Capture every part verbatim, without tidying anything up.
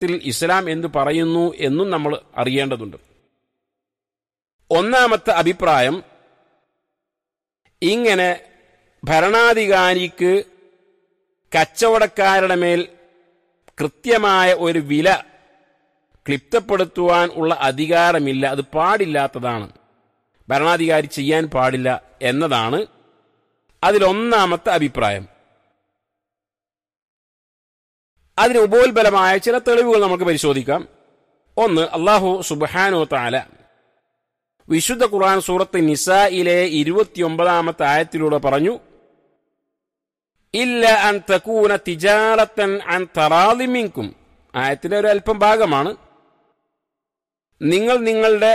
ഇസ്ലാം എന്തു പറയുന്നു എന്നും നമ്മൾ അറിയേണ്ടതുണ്ട്. ഒന്നാമത്തെ അഭിപ്രായം, ഇങ്ങനെ ഭരണാധികാരിക്ക് കച്ചവടക്കാരുടെ മേൽ കൃത്യമായ ഒരു വില ക്ലിപ്തപ്പെടുത്തുവാൻ ഉള്ള അധികാരമില്ല, അത് പാടില്ലാത്തതാണ്, ഭരണാധികാരി ചെയ്യാൻ പാടില്ല എന്നതാണ് അതിലൊന്നാമത്തെ അഭിപ്രായം. അതിന് ഉപോത്ബലമായ ചില തെളിവുകൾ നമുക്ക് പരിശോധിക്കാം. ഒന്ന്, അല്ലാഹു സുബ്ഹാനഹു വ തആല വിശുദ്ധ ഖുർആൻ സൂറത്ത് നിസായിലെ ഇരുപത്തിയൊമ്പതാമത്തെ ആയത്തിലൂടെ പറഞ്ഞു, ഇല്ല അൻ തകൂന തിജാറത്തൻ അൻ തറാദി മിൻകും. ആയത്തിന്റെ ഒരു അല്പം ഭാഗമാണ്. നിങ്ങൾ നിങ്ങളുടെ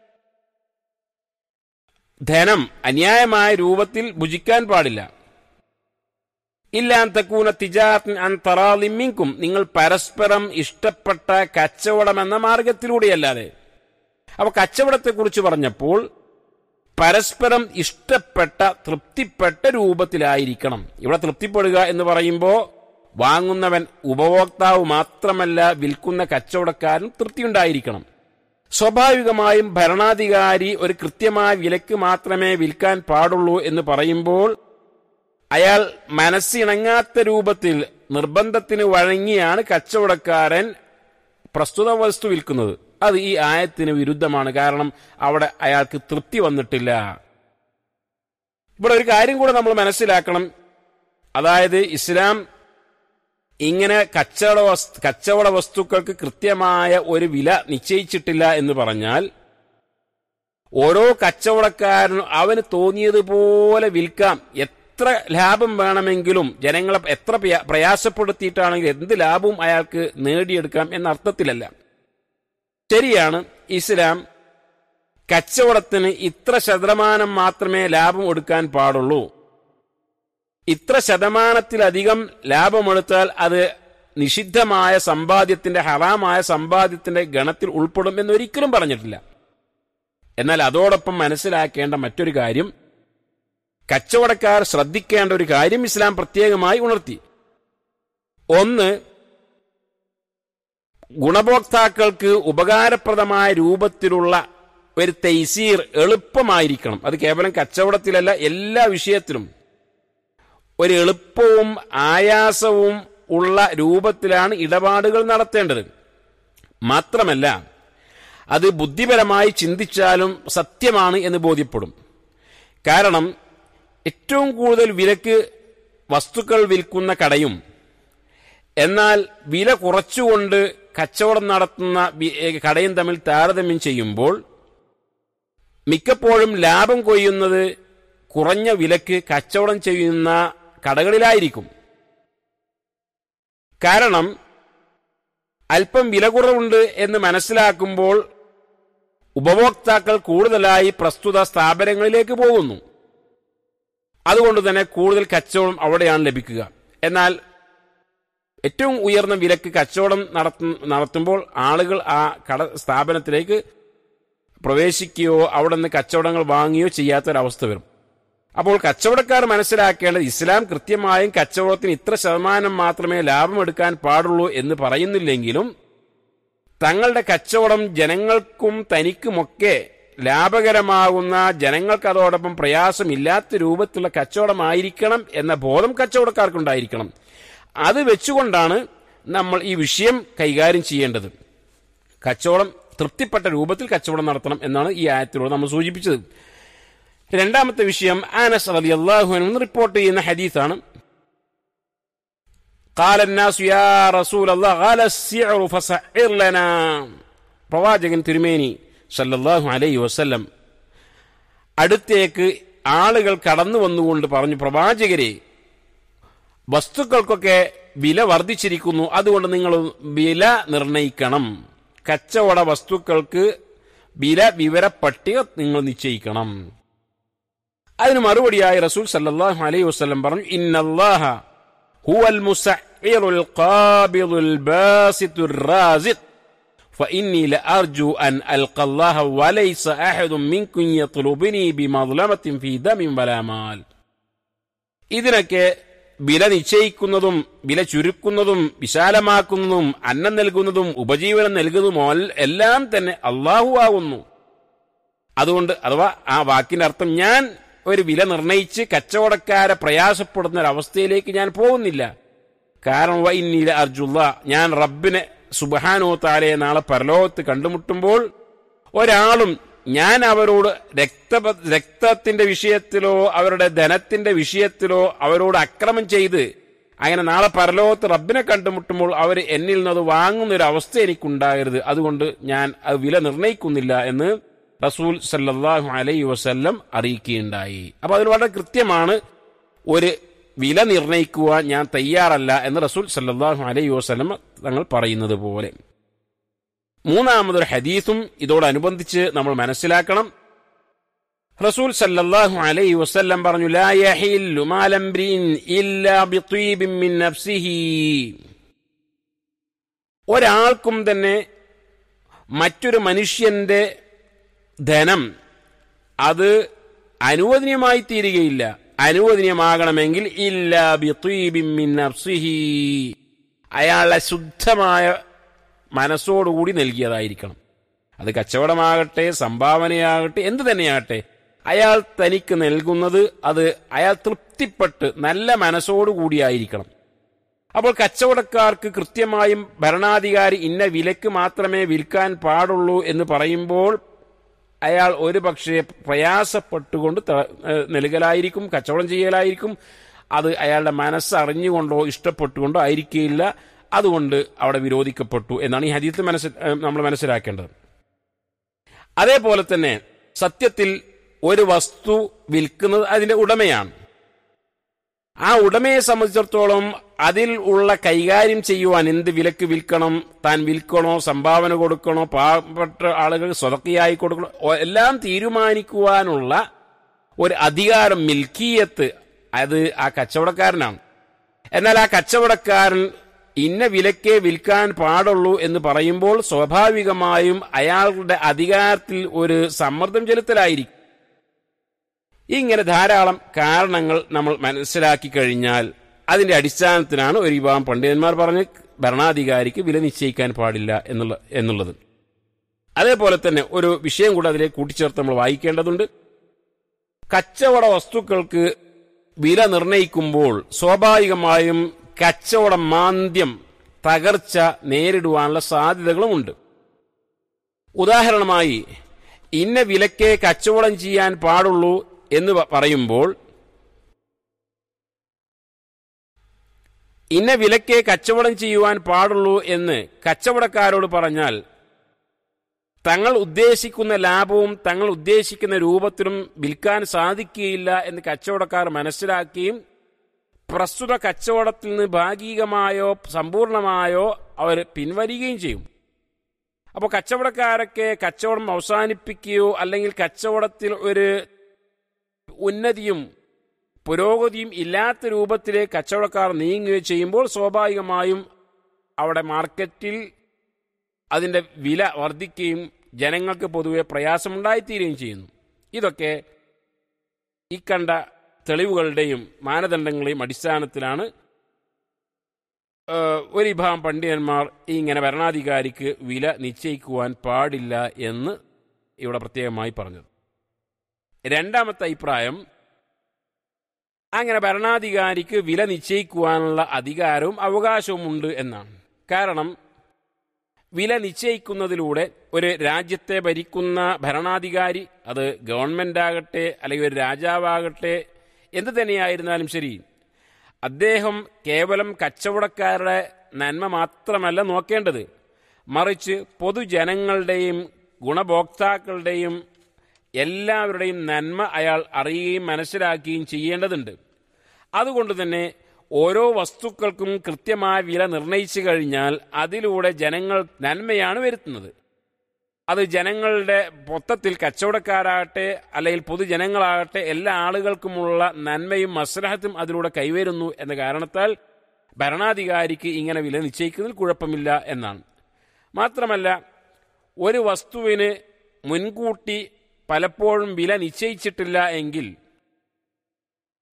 ധനം അന്യായമായ രൂപത്തിൽ ഭുജിക്കാൻ പാടില്ല. ഇല്ല അൻ തകൂന തിജാറത്തൻ അൻ തറാദി മിൻകും, നിങ്ങൾ പരസ്പരം ഇഷ്ടപ്പെട്ട കച്ചവടം എന്ന മാർഗത്തിലൂടെയല്ലാതെ. അപ്പൊ കച്ചവടത്തെക്കുറിച്ച് പറഞ്ഞപ്പോൾ പരസ്പരം ഇഷ്ടപ്പെട്ട തൃപ്തിപ്പെട്ട രൂപത്തിലായിരിക്കണം. ഇവിടെ തൃപ്തിപ്പെടുക എന്ന് പറയുമ്പോൾ വാങ്ങുന്നവൻ ഉപഭോക്താവ് മാത്രമല്ല, വിൽക്കുന്ന കച്ചവടക്കാരൻ തൃപ്തിയുണ്ടായിരിക്കണം. സ്വാഭാവികമായും ഭരണാധികാരി ഒരു കൃത്യമായ വിലക്ക് മാത്രമേ വിൽക്കാൻ പാടുള്ളൂ എന്ന് പറയുമ്പോൾ അയാൾ മനസ്സിണങ്ങാത്ത രൂപത്തിൽ നിർബന്ധത്തിന് വഴങ്ങിയാണ് കച്ചവടക്കാരൻ പ്രസ്തുത വസ്തു വിൽക്കുന്നത്. അത് ഈ ആയത്തിന് വിരുദ്ധമാണ്. കാരണം അവിടെ അയാൾക്ക് തൃപ്തി വന്നിട്ടില്ല. ഇവിടെ ഒരു കാര്യം കൂടെ നമ്മൾ മനസ്സിലാക്കണം. അതായത് ഇസ്ലാം ഇങ്ങനെ കച്ചവട വസ്തു കച്ചവട വസ്തുക്കൾക്ക് കൃത്യമായ ഒരു വില നിശ്ചയിച്ചിട്ടില്ല എന്ന് പറഞ്ഞാൽ ഓരോ കച്ചവടക്കാരനും അവന് തോന്നിയതുപോലെ വിൽക്കാം, എത്ര ലാഭം വേണമെങ്കിലും, ജനങ്ങളെ എത്ര പ്രയാസപ്പെടുത്തിയിട്ടാണെങ്കിലും എന്ത് ലാഭവും അയാൾക്ക് നേടിയെടുക്കാം എന്ന അർത്ഥത്തിലല്ല. ശരിയാണ്, ഇസ്ലാം കച്ചവടത്തിന് ഇത്ര ശതമാനം മാത്രമേ ലാഭം എടുക്കാൻ പാടുള്ളൂ, ഇത്ര ശതമാനത്തിലധികം ലാഭമെടുത്താൽ അത് നിഷിദ്ധമായ സമ്പാദ്യത്തിന്റെ, ഹറാമായ സമ്പാദ്യത്തിന്റെ ഗണത്തിൽ ഉൾപ്പെടും എന്നൊരിക്കലും പറഞ്ഞിട്ടില്ല. എന്നാൽ അതോടൊപ്പം മനസ്സിലാക്കേണ്ട മറ്റൊരു കാര്യം, കച്ചവടക്കാർ ശ്രദ്ധിക്കേണ്ട ഒരു കാര്യം ഇസ്ലാം പ്രത്യേകമായി ഉണർത്തി. ഒന്ന്, ഗുണഭോക്താക്കൾക്ക് ഉപകാരപ്രദമായ രൂപത്തിലുള്ള ഒരു തൈസീർ എളുപ്പമായിരിക്കണം. അത് കേവലം കച്ചവടത്തിലല്ല, എല്ലാ വിഷയത്തിലും ഒരു എളുപ്പവും ആയാസവും ഉള്ള രൂപത്തിലാണ് ഇടപാടുകൾ നടത്തേണ്ടത്. മാത്രമല്ല അത് ബുദ്ധിപരമായി ചിന്തിച്ചാലും സത്യമാണ് എന്ന് ബോധ്യപ്പെടും. കാരണം ഏറ്റവും കൂടുതൽ വിലക്ക് വസ്തുക്കൾ വിൽക്കുന്ന കടയും എന്നാൽ വില കുറച്ചുകൊണ്ട് കച്ചവടം നടത്തുന്ന കടയും തമ്മിൽ താരതമ്യം ചെയ്യുമ്പോൾ മിക്കപ്പോഴും ലാഭം കൊയ്യുന്നത് കുറഞ്ഞ വിലക്ക് കച്ചവടം ചെയ്യുന്ന കടകളിലായിരിക്കും. കാരണം അല്പം വില കുറവുണ്ട് എന്ന് മനസ്സിലാക്കുമ്പോൾ ഉപഭോക്താക്കൾ കൂടുതലായി പ്രസ്തുത സ്ഥാപനങ്ങളിലേക്ക് പോകുന്നു. അതുകൊണ്ട് തന്നെ കൂടുതൽ കച്ചവടം അവിടെയാണ് ലഭിക്കുക. എന്നാൽ ഏറ്റവും ഉയർന്ന വിലക്ക് കച്ചവടം നടത്തു നടത്തുമ്പോൾ ആളുകൾ ആ കട സ്ഥാപനത്തിലേക്ക് പ്രവേശിക്കുകയോ അവിടെ നിന്ന് കച്ചവടങ്ങൾ വാങ്ങുകയോ ചെയ്യാത്തൊരവസ്ഥ വരും. അപ്പോൾ കച്ചവടക്കാർ മനസ്സിലാക്കേണ്ടത് ഇസ്ലാം കൃത്യമായും കച്ചവടത്തിന് ഇത്ര ശതമാനം മാത്രമേ ലാഭമെടുക്കാൻ പാടുള്ളൂ എന്ന് പറയുന്നില്ലെങ്കിലും തങ്ങളുടെ കച്ചവടം ജനങ്ങൾക്കും തനിക്കുമൊക്കെ ലാഭകരമാകുന്ന, ജനങ്ങൾക്ക് അതോടൊപ്പം പ്രയാസമില്ലാത്ത രൂപത്തിലുള്ള കച്ചവടമായിരിക്കണം എന്ന ബോധം കച്ചവടക്കാർക്കുണ്ടായിരിക്കണം. അത് വെച്ചുകൊണ്ടാണ് നമ്മൾ ഈ വിഷയം കൈകാര്യം ചെയ്യേണ്ടത്. കച്ചവടം തൃപ്തിപ്പെട്ട രൂപത്തിൽ കച്ചവടം നടത്തണം എന്നാണ് ഈ ആയത്തിലൂടെ നമ്മൾ സൂചിപ്പിച്ചത്. രണ്ടാമത്തെ വിഷയം അനസ് റളിയല്ലാഹു അൻഹു റിപ്പോർട്ട് ചെയ്യുന്ന ഹദീസാണ്. ഖാല അന്നാസു യാ റസൂലല്ലാഹ് ഖാല അസ്സിഅറു ഫസഇർ ലനാ. പ്രവാചകൻ തിരുമേനി സല്ലല്ലാഹു അലൈഹി വസല്ലം അടുത്തേക്ക് ആളുകൾ കടന്നു വന്നുകൊണ്ട് പറഞ്ഞു, പ്രവാചകരെ, വസ്തുക്കൾക്കൊക്കെ വില വർദ്ധിച്ചിരിക്കുന്നു, അതുകൊണ്ട് നിങ്ങൾ വില നിർണയിക്കണം. കച്ചവട വസ്തുക്കൾക്ക് വില വിവര പട്ടിക നിങ്ങൾ നിശ്ചയിക്കണം. അതിന് മറുപടിയായി റസൂൽ സല്ലല്ലാഹു അലൈഹി വസല്ലം പറഞ്ഞു, ഇന്നല്ലാഹ ഹുവൽ മുസഇറുൽ ഖാബിദുൽ ബാസിത്തുർ റാസിഖ് ഫഇന്നി ലഅർജു അൻ അൽഖല്ലാഹ വലൈസ അഹദും മിൻകും യത്ലുബുനി ബിമദ്ലമത്തിൻ ഫീ ദമിൻ വലാ മാൽ. ഇതിനൊക്കെ വില നിശ്ചയിക്കുന്നതും വില ചുരുക്കുന്നതും വിശാലമാക്കുന്നതും അന്നം നൽകുന്നതും ഉപജീവനം നൽകുന്നതും എല്ലാം തന്നെ അള്ളാഹു ആകുന്നു. അതുകൊണ്ട് അഥവാ ആ വാക്കിന്റെ അർത്ഥം, ഞാൻ ഒരു വില നിർണയിച്ച് കച്ചവടക്കാരെ പ്രയാസപ്പെടുന്ന ഒരവസ്ഥയിലേക്ക് ഞാൻ പോകുന്നില്ല. കാരണം വഇന്നീല അർജുള്ള, ഞാൻ റബ്ബിനെ സുബ്ഹാനഹു തആലയെ നാളെ പരലോകത്ത് കണ്ടുമുട്ടുമ്പോൾ ഒരാളും ഞാൻ അവരോട് രക്ത രക്തത്തിന്റെ വിഷയത്തിലോ അവരുടെ ധനത്തിന്റെ വിഷയത്തിലോ അവരോട് അക്രമം ചെയ്ത് അങ്ങനെ നാളെ പരലോകത്ത് റബ്ബിനെ കണ്ടുമുട്ടുമ്പോൾ അവർ എന്നിൽ നിന്നത് വാങ്ങുന്ന ഒരു അവസ്ഥ എനിക്കുണ്ടാകരുത്. അതുകൊണ്ട് ഞാൻ അത് വില നിർണയിക്കുന്നില്ല എന്ന് റസൂൽ സല്ലല്ലാഹു അലൈഹി വസല്ലം അറിയിക്കുകയുണ്ടായി. അപ്പൊ അതിൽ വളരെ കൃത്യമാണ്, ഒരു വില നിർണയിക്കുവാൻ ഞാൻ തയ്യാറല്ല എന്ന് റസൂൽ സല്ലല്ലാഹു അലൈഹി വസല്ലം തങ്ങൾ പറയുന്നത് പോലെ. മൂന്നാമതൊരു ഹദീസും ഇതോടനുബന്ധിച്ച് നമ്മൾ മനസ്സിലാക്കണം. റസൂൽ സല്ലല്ലാഹു അലൈഹി വസല്ലം പറഞ്ഞു, ലാ യഹില്ലു മാലംബ്രിൻ ഇല്ലാ ബിത്വീബിൻ മിൻ നഫ്സിഹി. ഒരാൾക്കും തന്നെ മറ്റൊരു മനുഷ്യന്റെ ധനം അത് അനുവദനീയമായി തീരുകയില്ല. അനുവദനീയമാകണമെങ്കിൽ ഇല്ലാ ബിത്വീബിൻ മിൻ നഫ്സിഹി, അയാളുടെ ശുദ്ധമായ മനസ്സോടുകൂടി നൽകിയതായിരിക്കണം. അത് കച്ചവടമാകട്ടെ, സംഭാവനയാകട്ടെ, എന്തു തന്നെയാകട്ടെ, അയാൾ തനിക്ക് നൽകുന്നത് അത് അയാൾ തൃപ്തിപ്പെട്ട് നല്ല മനസ്സോടുകൂടിയായിരിക്കണം. അപ്പോൾ കച്ചവടക്കാർക്ക് കൃത്യമായും ഭരണാധികാരി ഇന്ന വിലക്ക് മാത്രമേ വിൽക്കാൻ പാടുള്ളൂ എന്ന് പറയുമ്പോൾ അയാൾ ഒരു പക്ഷേ പ്രയാസപ്പെട്ടുകൊണ്ട് നൽകലായിരിക്കും, കച്ചവടം ചെയ്യലായിരിക്കും. അത് അയാളുടെ മനസ്സറിഞ്ഞുകൊണ്ടോ ഇഷ്ടപ്പെട്ടുകൊണ്ടോ ആയിരിക്കില്ല. അതുകൊണ്ട് അവിടെ വിരോധിക്കപ്പെട്ടു എന്നാണ് ഈ ഹദീസ് മനസ്സിൽ നമ്മൾ മനസ്സിലാക്കേണ്ടത്. അതേപോലെ തന്നെ സത്യത്തിൽ ഒരു വസ്തു വിൽക്കുന്നത് അതിന്റെ ഉടമയാണ്. ആ ഉടമയെ സംബന്ധിച്ചിടത്തോളം അതിൽ ഉള്ള കൈകാര്യം ചെയ്യുവാൻ, എന്ത് വിലക്ക് വിൽക്കണം, താൻ വിൽക്കണോ, സംഭാവന കൊടുക്കണോ, പാവപ്പെട്ട ആളുകൾ സ്വതക്കയായി കൊടുക്കണോ, എല്ലാം തീരുമാനിക്കുവാനുള്ള ഒരു അധികാരം, മിൽക്കിയത്ത്, അത് ആ കച്ചവടക്കാരനാണ്. എന്നാൽ ആ കച്ചവടക്കാരൻ ഇന്ന വിലക്കേ വിൽക്കാൻ പാടുള്ളൂ എന്ന് പറയുമ്പോൾ സ്വാഭാവികമായും അയാളുടെ അധികാരത്തിൽ ഒരു സമ്മർദ്ദം ചെലുത്തലായിരിക്കും. ഇങ്ങനെ ധാരാളം കാരണങ്ങൾ നമ്മൾ മനസ്സിലാക്കി കഴിഞ്ഞാൽ അതിന്റെ അടിസ്ഥാനത്തിലാണ് ഒരു വിഭാഗം പണ്ഡിതന്മാർ പറഞ്ഞ് ഭരണാധികാരിക്ക് വില നിശ്ചയിക്കാൻ പാടില്ല എന്നുള്ള എന്നുള്ളത്. അതേപോലെ തന്നെ ഒരു വിഷയം കൂടെ അതിലേക്ക് കൂട്ടിച്ചേർത്ത് നമ്മൾ വായിക്കേണ്ടതുണ്ട്. കച്ചവട വസ്തുക്കൾക്ക് വില നിർണയിക്കുമ്പോൾ സ്വാഭാവികമായും കച്ചവട മാന്ദ്യം, തകർച്ച നേരിടുവാനുള്ള സാധ്യതകളുമുണ്ട്. ഉദാഹരണമായി, ഇന്ന വിലക്കേ കച്ചവടം ചെയ്യാൻ പാടുള്ളൂ എന്ന് പറയുമ്പോൾ ഇന്ന വിലക്കേ കച്ചവടം ചെയ്യുവാൻ പാടുള്ളൂ എന്ന് കച്ചവടക്കാരോട് പറഞ്ഞാൽ തങ്ങൾ ഉദ്ദേശിക്കുന്ന ലാഭവും തങ്ങൾ ഉദ്ദേശിക്കുന്ന രൂപത്തിലും വിൽക്കാൻ സാധിക്കുകയില്ല എന്ന് കച്ചവടക്കാർ മനസ്സിലാക്കുകയും പ്രസ്തുത കച്ചവടത്തിൽ നിന്ന് ഭാഗികമായോ സമ്പൂർണമായോ അവർ പിൻവലിയുകയും ചെയ്യും. അപ്പോൾ കച്ചവടക്കാരൊക്കെ കച്ചവടം അവസാനിപ്പിക്കുകയോ അല്ലെങ്കിൽ കച്ചവടത്തിൽ ഒരു ഉന്നതിയും പുരോഗതിയും ഇല്ലാത്ത രൂപത്തിലേക്ക് കച്ചവടക്കാർ നീങ്ങുകയോ ചെയ്യുമ്പോൾ സ്വാഭാവികമായും അവിടെ മാർക്കറ്റിൽ അതിൻ്റെ വില വർദ്ധിക്കുകയും ജനങ്ങൾക്ക് പൊതുവെ പ്രയാസമുണ്ടായിത്തീരുകയും ചെയ്യുന്നു. ഇതൊക്കെ ഈ കണ്ട തെളിവുകളുടെയും മാനദണ്ഡങ്ങളുടെയും അടിസ്ഥാനത്തിലാണ് ഒരു വിഭാഗം പണ്ഡിതന്മാർ ഇങ്ങനെ ഭരണാധികാരിക്ക് വില നിശ്ചയിക്കുവാൻ പാടില്ല എന്ന് ഇവിടെ പ്രത്യേകമായി പറഞ്ഞത്. രണ്ടാമത്തെ അഭിപ്രായം, അങ്ങനെ ഭരണാധികാരിക്ക് വില നിശ്ചയിക്കുവാനുള്ള അധികാരവും അവകാശവും ഉണ്ട് എന്നാണ്. കാരണം വില നിശ്ചയിക്കുന്നതിലൂടെ ഒരു രാജ്യത്തെ ഭരിക്കുന്ന ഭരണാധികാരി, അത് ഗവൺമെന്റ് ആകട്ടെ അല്ലെങ്കിൽ ഒരു രാജാവാകട്ടെ എന്ത് തന്നെയായിരുന്നാലും ശരി, അദ്ദേഹം കേവലം കച്ചവടക്കാരുടെ നന്മ മാത്രമല്ല നോക്കേണ്ടത്, മറിച്ച് പൊതുജനങ്ങളുടെയും ഗുണഭോക്താക്കളുടെയും എല്ലാവരുടെയും നന്മ അയാൾ അറിയുകയും മനസ്സിലാക്കുകയും ചെയ്യേണ്ടതുണ്ട്. അതുകൊണ്ട് തന്നെ ഓരോ വസ്തുക്കൾക്കും കൃത്യമായ വില നിർണയിച്ചു കഴിഞ്ഞാൽ അതിലൂടെ ജനങ്ങൾ നന്മയാണ് വരുത്തുന്നത്. അത് ജനങ്ങളുടെ മൊത്തത്തിൽ കച്ചവടക്കാരാകട്ടെ അല്ലെങ്കിൽ പൊതുജനങ്ങളാകട്ടെ എല്ലാ ആളുകൾക്കുമുള്ള നന്മയും മസ്ലഹത്തും അതിലൂടെ കൈവരുന്നു എന്ന കാരണത്താൽ ഭരണാധികാരിക്ക് ഇങ്ങനെ വില നിശ്ചയിക്കുന്നതിൽ കുഴപ്പമില്ല എന്നാണ്. മാത്രമല്ല, ഒരു വസ്തുവിന് മുൻകൂട്ടി പലപ്പോഴും വില നിശ്ചയിച്ചിട്ടില്ല എങ്കിൽ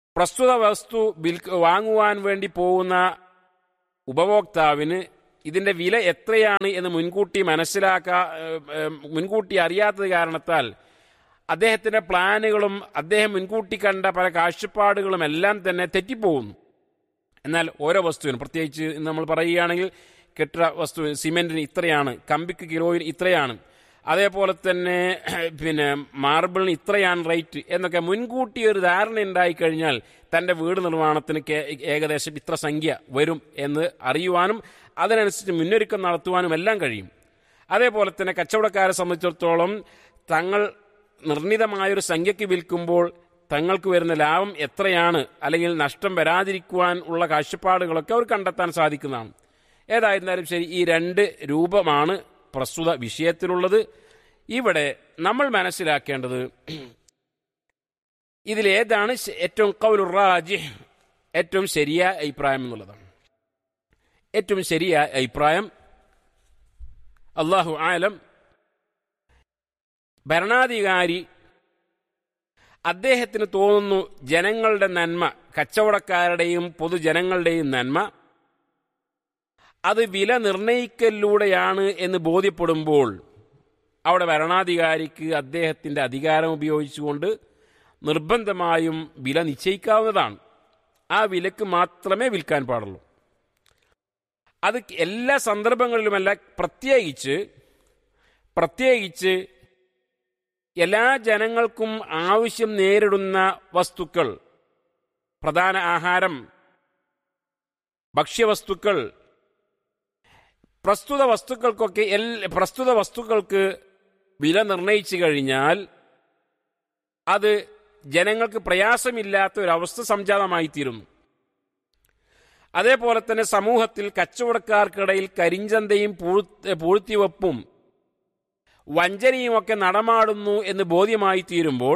പ്രസ്തുത വസ്തു വിൽക്ക് വാങ്ങുവാൻ വേണ്ടി പോകുന്ന ഉപഭോക്താവിന് ഇതിന്റെ വില എത്രയാണ് എന്ന് മുൻകൂട്ടി മനസ്സിലാക്കാ മുൻകൂട്ടി അറിയാത്തത് കാരണത്താൽ അദ്ദേഹത്തിന്റെ പ്ലാനുകളും അദ്ദേഹം മുൻകൂട്ടി കണ്ട പല കാഴ്ചപ്പാടുകളും എല്ലാം തന്നെ തെറ്റിപ്പോകുന്നു. എന്നാൽ ഓരോ വസ്തുവിനും, പ്രത്യേകിച്ച് നമ്മൾ പറയുകയാണെങ്കിൽ കെട്ടിട വസ്തു സിമെന്റിന് ഇത്രയാണ്, കമ്പിക്ക് കിലോയിന് ഇത്രയാണ്, അതേപോലെ തന്നെ പിന്നെ മാർബിളിന് ഇത്രയാണ് റേറ്റ് എന്നൊക്കെ മുൻകൂട്ടി ഒരു ധാരണ ഉണ്ടായിക്കഴിഞ്ഞാൽ തൻ്റെ വീട് നിർമ്മാണത്തിന് ഏകദേശം ഇത്ര സംഖ്യ വരും എന്ന് അറിയുവാനും അതിനനുസരിച്ച് മുന്നൊരുക്കം നടത്തുവാനും എല്ലാം കഴിയും. അതേപോലെ തന്നെ കച്ചവടക്കാരെ സംബന്ധിച്ചിടത്തോളം തങ്ങൾ നിർണിതമായൊരു സംഖ്യയ്ക്ക് വിൽക്കുമ്പോൾ തങ്ങൾക്ക് വരുന്ന ലാഭം എത്രയാണ്, അല്ലെങ്കിൽ നഷ്ടം വരാതിരിക്കുവാൻ ഉള്ള കാഴ്ചപ്പാടുകളൊക്കെ അവർ കണ്ടെത്താൻ സാധിക്കുന്നതാണ്. ഏതായിരുന്നാലും ശരി, ഈ രണ്ട് രൂപമാണ് പ്രസ്തുത വിഷയത്തിലുള്ളത്. ഇവിടെ നമ്മൾ മനസ്സിലാക്കേണ്ടത് ഇതിലേതാണ് ഏറ്റവും ഖൗലുർ റാജിഹ്, ഏറ്റവും ശരിയായ അഭിപ്രായം എന്നുള്ളതാണ്. ഏറ്റവും ശരിയായ അഭിപ്രായം, അല്ലാഹു ആലം, ഭരണാധികാരി അദ്ദേഹത്തിന് തോന്നുന്നു ജനങ്ങളുടെ നന്മ, കച്ചവടക്കാരുടെയും പൊതുജനങ്ങളുടെയും നന്മ അത് വില നിർണയിക്കലിലൂടെയാണ് എന്ന് ബോധ്യപ്പെടുമ്പോൾ അവിടെ ഭരണാധികാരിക്ക് അദ്ദേഹത്തിൻ്റെ അധികാരം ഉപയോഗിച്ചുകൊണ്ട് നിർബന്ധമായും വില നിശ്ചയിക്കാവുന്നതാണ്. ആ വിലക്ക് മാത്രമേ വിൽക്കാൻ പാടുള്ളൂ. അത് എല്ലാ സന്ദർഭങ്ങളിലുമല്ല, പ്രത്യേകിച്ച് പ്രത്യേകിച്ച് എല്ലാ ജനങ്ങൾക്കും ആവശ്യം നേരിടുന്ന വസ്തുക്കൾ, പ്രധാന ആഹാരം, ഭക്ഷ്യവസ്തുക്കൾ, പ്രസ്തുത വസ്തുക്കൾക്കൊക്കെ പ്രസ്തുത വസ്തുക്കൾക്ക് വില നിർണയിച്ചു കഴിഞ്ഞാൽ അത് ജനങ്ങൾക്ക് പ്രയാസമില്ലാത്ത ഒരവസ്ഥ സംജാതമായിത്തീരുന്നു. അതേപോലെ തന്നെ സമൂഹത്തിൽ കച്ചവടക്കാർക്കിടയിൽ കരിഞ്ചന്തയും പൂഴ്ത്തിവെപ്പും വഞ്ചനയുമൊക്കെ നടമാടുന്നു എന്ന് ബോധ്യമായി തീരുമ്പോൾ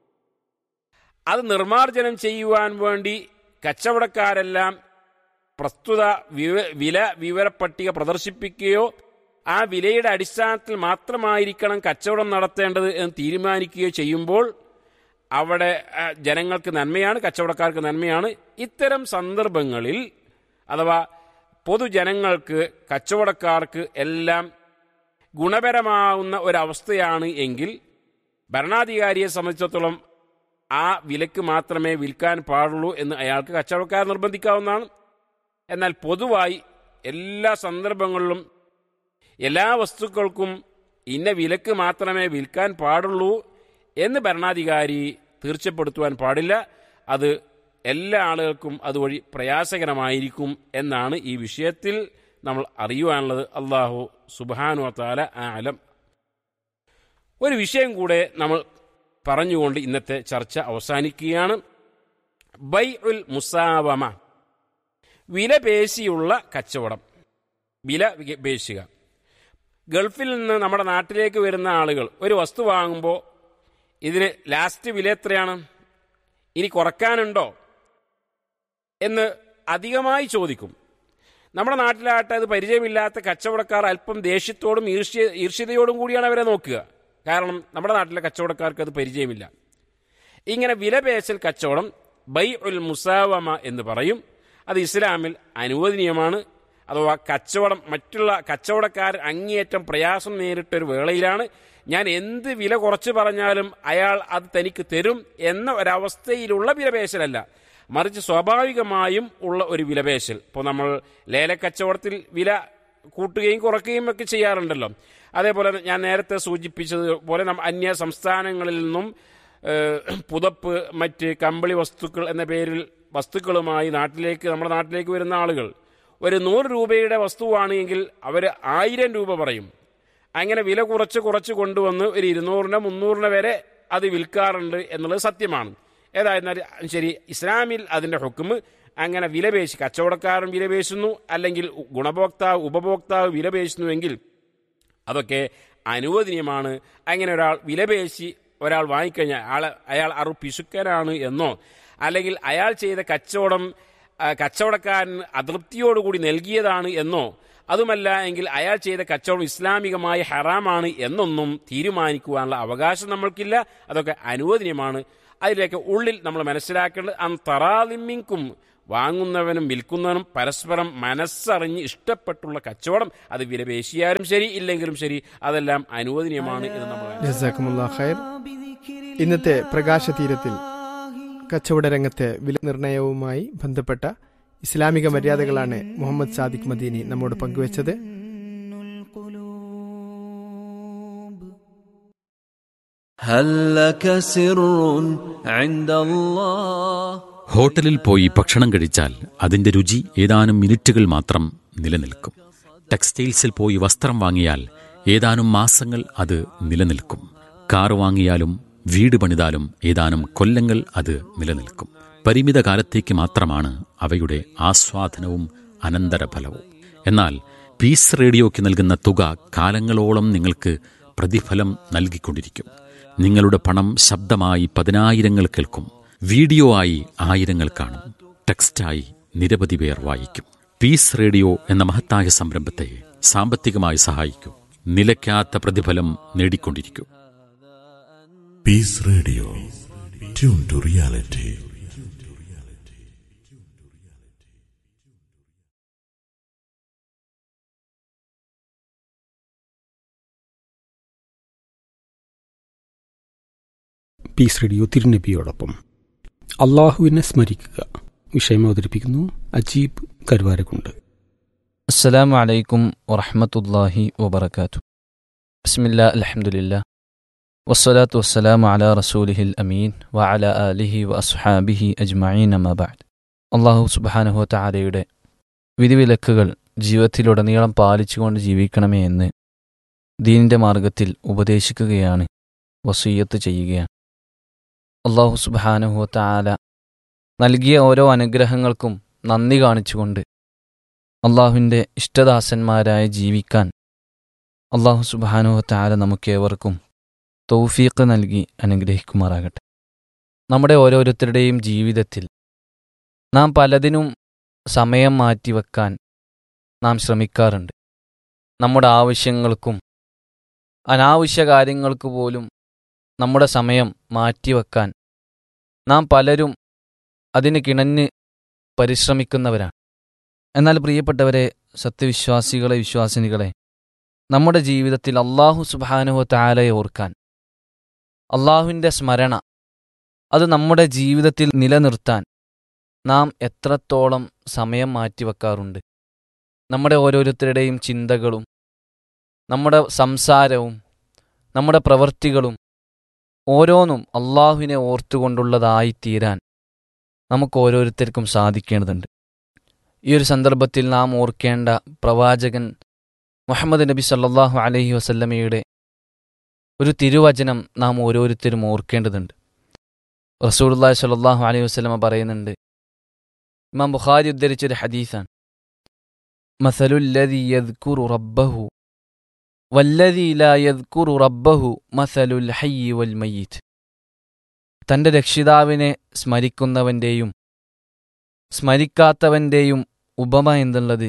അത് നിർമ്മാർജ്ജനം ചെയ്യുവാൻ വേണ്ടി കച്ചവടക്കാരെല്ലാം പ്രസ്തുത വില വിവരപ്പട്ടിക പ്രദർശിപ്പിക്കുകയോ ആ വിലയുടെ അടിസ്ഥാനത്തിൽ മാത്രമായിരിക്കണം കച്ചവടം നടത്തേണ്ടത് എന്ന് തീരുമാനിക്കുകയോ ചെയ്യുമ്പോൾ അവിടെ ജനങ്ങൾക്ക് നന്മയാണ്, കച്ചവടക്കാർക്ക് നന്മയാണ്. ഇത്തരം സന്ദർഭങ്ങളിൽ അഥവാ പൊതുജനങ്ങൾക്ക്, കച്ചവടക്കാർക്ക് എല്ലാം ഗുണപരമാവുന്ന ഒരവസ്ഥയാണ് എങ്കിൽ ഭരണാധികാരിയെ സംബന്ധിച്ചിടത്തോളം ആ വിലക്ക് മാത്രമേ വിൽക്കാൻ പാടുള്ളൂ എന്ന് അയാൾക്ക് കച്ചവടക്കാർ നിർബന്ധിക്കാവുന്നതാണ്. എന്നാൽ പൊതുവായി എല്ലാ സന്ദർഭങ്ങളിലും എല്ലാ വസ്തുക്കൾക്കും ഇന്ന വിലക്ക് മാത്രമേ വിൽക്കാൻ പാടുള്ളൂ എന്ന് ഭരണാധികാരി തീർച്ചപ്പെടുത്തുവാൻ പാടില്ല. അത് എല്ലാ ആളുകൾക്കും അതുവഴി പ്രയാസകരമായിരിക്കും എന്നാണ് ഈ വിഷയത്തിൽ നമ്മൾ അറിയുവാനുള്ളത്. അല്ലാഹു സുബ്ഹാനഹു വ തആല അഅലം. ഒരു വിഷയം കൂടെ നമ്മൾ പറഞ്ഞുകൊണ്ട് ഇന്നത്തെ ചർച്ച അവസാനിക്കുകയാണ്. ബൈഉൽ മുസാവമ, വില പേശിയുള്ള കച്ചവടം, വില പേശുക. ഗൾഫിൽ നിന്ന് നമ്മുടെ നാട്ടിലേക്ക് വരുന്ന ആളുകൾ ഒരു വസ്തു വാങ്ങുമ്പോൾ ഇതിന് ലാസ്റ്റ് വില എത്രയാണ്, ഇനി കുറയ്ക്കാനുണ്ടോ എന്ന് അധികമായി ചോദിക്കും. നമ്മുടെ നാട്ടിലാകട്ടെ അത് പരിചയമില്ലാത്ത കച്ചവടക്കാർ അല്പം ദേഷ്യത്തോടും ഈർഷ്യ ഈർഷ്യതയോടും കൂടിയാണ് അവരെ നോക്കുക. കാരണം നമ്മുടെ നാട്ടിലെ കച്ചവടക്കാർക്ക് അത് പരിചയമില്ല. ഇങ്ങനെ വിലപേശൽ കച്ചവടം ബൈഉൽ മുസാവമ എന്ന് പറയും. അത് ഇസ്ലാമിൽ അനുവദനീയമാണ്. അഥവാ കച്ചവടം മറ്റുള്ള കച്ചവടക്കാർ അങ്ങേയറ്റം പ്രയാസം നേരിട്ടൊരു വേളയിലാണ് ഞാൻ എന്ത് വില കുറച്ച് പറഞ്ഞാലും അയാൾ അത് തനിക്ക് തരും എന്ന ഒരവസ്ഥയിലുള്ള വിലപേശലല്ല, മറിച്ച് സ്വാഭാവികമായും ഉള്ള ഒരു വിലപേശൽ. ഇപ്പോൾ നമ്മൾ ലേലക്കച്ചവടത്തിൽ വില കൂട്ടുകയും കുറയ്ക്കുകയും ഒക്കെ ചെയ്യാറുണ്ടല്ലോ. അതേപോലെ ഞാൻ നേരത്തെ സൂചിപ്പിച്ചതുപോലെ നമ്മൾ അന്യ സംസ്ഥാനങ്ങളിൽ നിന്നും പുതപ്പ്, മറ്റ് കമ്പിളി വസ്തുക്കൾ എന്ന പേരിൽ വസ്തുക്കളുമായി നാട്ടിലേക്ക് നമ്മുടെ നാട്ടിലേക്ക് വരുന്ന ആളുകൾ ഒരു നൂറ് രൂപയുടെ വസ്തുവാണ് എങ്കിൽ അവർ ആയിരം രൂപ പറയും. അങ്ങനെ വില കുറച്ച് കുറച്ച് കൊണ്ടുവന്ന് ഒരു ഇരുന്നൂറിന് മുന്നൂറിന് വരെ അത് വിൽക്കാറുണ്ട് എന്നുള്ളത് സത്യമാണ്. ഏതായിരുന്നാലും ശരി, ഇസ്ലാമിൽ അതിൻ്റെ ഹുക്മ് അങ്ങനെ വിലപേശി, കച്ചവടക്കാരൻ വിലപേശുന്നു അല്ലെങ്കിൽ ഗുണഭോക്താവ് ഉപഭോക്താവ് വിലപേശുന്നുവെങ്കിൽ അതൊക്കെ അനുവദനീയമാണ്. അങ്ങനെ ഒരാൾ വിലപേശി ഒരാൾ വാങ്ങിക്കഴിഞ്ഞാൽ അയാൾ അയാൾ അറു പിശുക്കനാണ് എന്നോ അല്ലെങ്കിൽ അയാൾ ചെയ്ത കച്ചവടം കച്ചവടക്കാരൻ അതൃപ്തിയോടുകൂടി നൽകിയതാണ് എന്നോ അതുമല്ല എങ്കിൽ അയാൾ ചെയ്ത കച്ചവടം ഇസ്ലാമികമായി ഹറാമാണ് എന്നൊന്നും തീരുമാനിക്കുവാനുള്ള അവകാശം നമ്മൾക്കില്ല. അതൊക്കെ അനുവദനീയമാണ്. അതിലേക്ക് ഉള്ളിൽ നമ്മൾ മനസ്സിലാക്കേണ്ടത് അൻ തറാദിമ്മിൻകും, വാങ്ങുന്നവനും വിൽക്കുന്നവനും പരസ്പരം മനസ്സറിഞ്ഞ് ഇഷ്ടപ്പെട്ടുള്ള കച്ചവടം, അത് വിലപേശിയാലും ശരി ഇല്ലെങ്കിലും ശരി അതെല്ലാം അനുവദനീയമാണ് എന്ന് നമ്മൾ. ജസാക്കുമുല്ലാഹ് ഖൈർ. ഇന്നത്തെ പ്രകാശ തീരത്തിൽ കച്ചവട രംഗത്തെ വില നിർണയവുമായി ബന്ധപ്പെട്ട ഇസ്ലാമിക മര്യാദകളാണ് മുഹമ്മദ് സാദിഖ് മദീനി നമ്മോട് പങ്കുവച്ചത്. ഹോട്ടലിൽ പോയി ഭക്ഷണം കഴിച്ചാൽ അതിന്റെ രുചി ഏതാനും മിനിറ്റുകൾ മാത്രം നിലനിൽക്കും. ടെക്സ്റ്റൈൽസിൽ പോയി വസ്ത്രം വാങ്ങിയാൽ ഏതാനും മാസങ്ങൾ അത് നിലനിൽക്കും. കാർ വാങ്ങിയാലും വീട് പണിതാലും ഏതാനും കൊല്ലങ്ങൾ അത് നിലനിൽക്കും. പരിമിത കാലത്തേക്ക് മാത്രമാണ് അവയുടെ ആസ്വാദനവും അനന്തരഫലവും. എന്നാൽ പീസ് റേഡിയോയ്ക്ക് നൽകുന്ന തുക കാലങ്ങളോളം നിങ്ങൾക്ക് പ്രതിഫലം നൽകിക്കൊണ്ടിരിക്കും. നിങ്ങളുടെ പണം ശബ്ദമായി പതിനായിരങ്ങൾ കേൾക്കും, വീഡിയോ ആയി ആയിരങ്ങൾ കാണും, ടെക്സ്റ്റായി നിരവധി പേർ വായിക്കും. പീസ് റേഡിയോ എന്ന മഹത്തായ സംരംഭത്തെ സാമ്പത്തികമായി സഹായിക്കൂ. നിലയ്ക്കാത്ത പ്രതിഫലം നേടിക്കൊണ്ടിരിക്കൂ. Piece radio, tune to reality. Piece radio തിരുനബിയോടൊപ്പം അള്ളാഹുവിനെ സ്മരിക്കുക വിഷയം അവതരിപ്പിക്കുന്നു അജീബ് കരുവാരക്കുണ്ട്. അസ്സലാമു അലൈക്കും വറഹ്മത്തുള്ളാഹി വബറകാതുഹു. ബിസ്മില്ലാ അൽഹംദുലില്ലാ വസ്സലാത്തു വസ്സലാമു അലാ റസൂലിഹിൽ അമീൻ വഅലാ ആലിഹി വഅസ്ഹാബിഹി അജ്മഈൻ അമ്മാ ബഅദ്. അല്ലാഹു സുബ്ഹാനഹു വതആലയുടെ വിധിവിലക്കുകൾ ജീവിതത്തിലുടനീളം പാലിച്ചുകൊണ്ട് ജീവിക്കണമേ എന്ന് ദീനിൻ്റെ മാർഗത്തിൽ ഉപദേശിക്കുകയാണ്, വസിയ്യത്ത് ചെയ്യുകയാണ്. അല്ലാഹു സുബ്ഹാനഹു വതആല നൽകിയ ഓരോ അനുഗ്രഹങ്ങൾക്കും നന്ദി കാണിച്ചുകൊണ്ട് അള്ളാഹുവിൻ്റെ ഇഷ്ടദാസന്മാരായി ജീവിക്കാൻ അല്ലാഹു സുബ്ഹാനഹു വതആല നമുക്കേവർക്കും തൗഫീഖ് നൽകി അനുഗ്രഹിക്കുമാറാകട്ടെ. നമ്മുടെ ഓരോരുത്തരുടെയും ജീവിതത്തിൽ നാം പലതിനും സമയം മാറ്റിവെക്കാൻ നാം ശ്രമിക്കാറുണ്ട്. നമ്മുടെ ആവശ്യങ്ങൾക്കും അനാവശ്യ കാര്യങ്ങൾക്ക് പോലും നമ്മുടെ സമയം മാറ്റിവെക്കാൻ നാം പലരും അതിന് കിണഞ്ഞ് പരിശ്രമിക്കുന്നവരാണ്. എന്നാൽ പ്രിയപ്പെട്ടവരെ, സത്യവിശ്വാസികളെ, വിശ്വാസിനികളെ, നമ്മുടെ ജീവിതത്തിൽ അല്ലാഹു സുബ്ഹാനഹു വതആലയെ ഓർക്കാൻ, അല്ലാഹുവിൻ്റെ സ്മരണ അത് നമ്മുടെ ജീവിതത്തിൽ നിലനിർത്താൻ നാം എത്രത്തോളം സമയം മാറ്റിവെക്കാറുണ്ട്? നമ്മുടെ ഓരോരുത്തരുടെയും ചിന്തകളും നമ്മുടെ സംസാരവും നമ്മുടെ പ്രവൃത്തികളും ഓരോന്നും അല്ലാഹുവിനെ ഓർത്തുകൊണ്ടുള്ളതായിത്തീരാൻ നമുക്ക് ഓരോരുത്തർക്കും സാധിക്കേണ്ടതുണ്ട്. ഈ ഒരു സന്ദർഭത്തിൽ നാം ഓർക്കേണ്ട പ്രവാചകൻ മുഹമ്മദ് നബി സല്ലല്ലാഹു അലൈഹി വസല്ലമയുടെ ഒരു തിരുവചനം നാം ഓരോരുത്തരും ഓർക്കേണ്ടതുണ്ട്. റസൂലുള്ളാഹി സ്വല്ലല്ലാഹു അലൈഹി വസല്ലമ പറയുന്നുണ്ട്, ഇമാം ബുഖാരി ഉദ്ധരിച്ചൊരു ഹദീസാണ്, മസലുല്ലദീ യദ്കുറു റബ്ബഹു വല്ലദീ ലാ യദ്കുറു റബ്ബഹു മസലുൽ ഹയ്യി വൽ മയ്യിത്ത്. തൻ്റെ രക്ഷിതാവിനെ സ്മരിക്കുന്നവൻ്റെയും സ്മരിക്കാത്തവൻ്റെയും ഉപമ എന്നുള്ളത്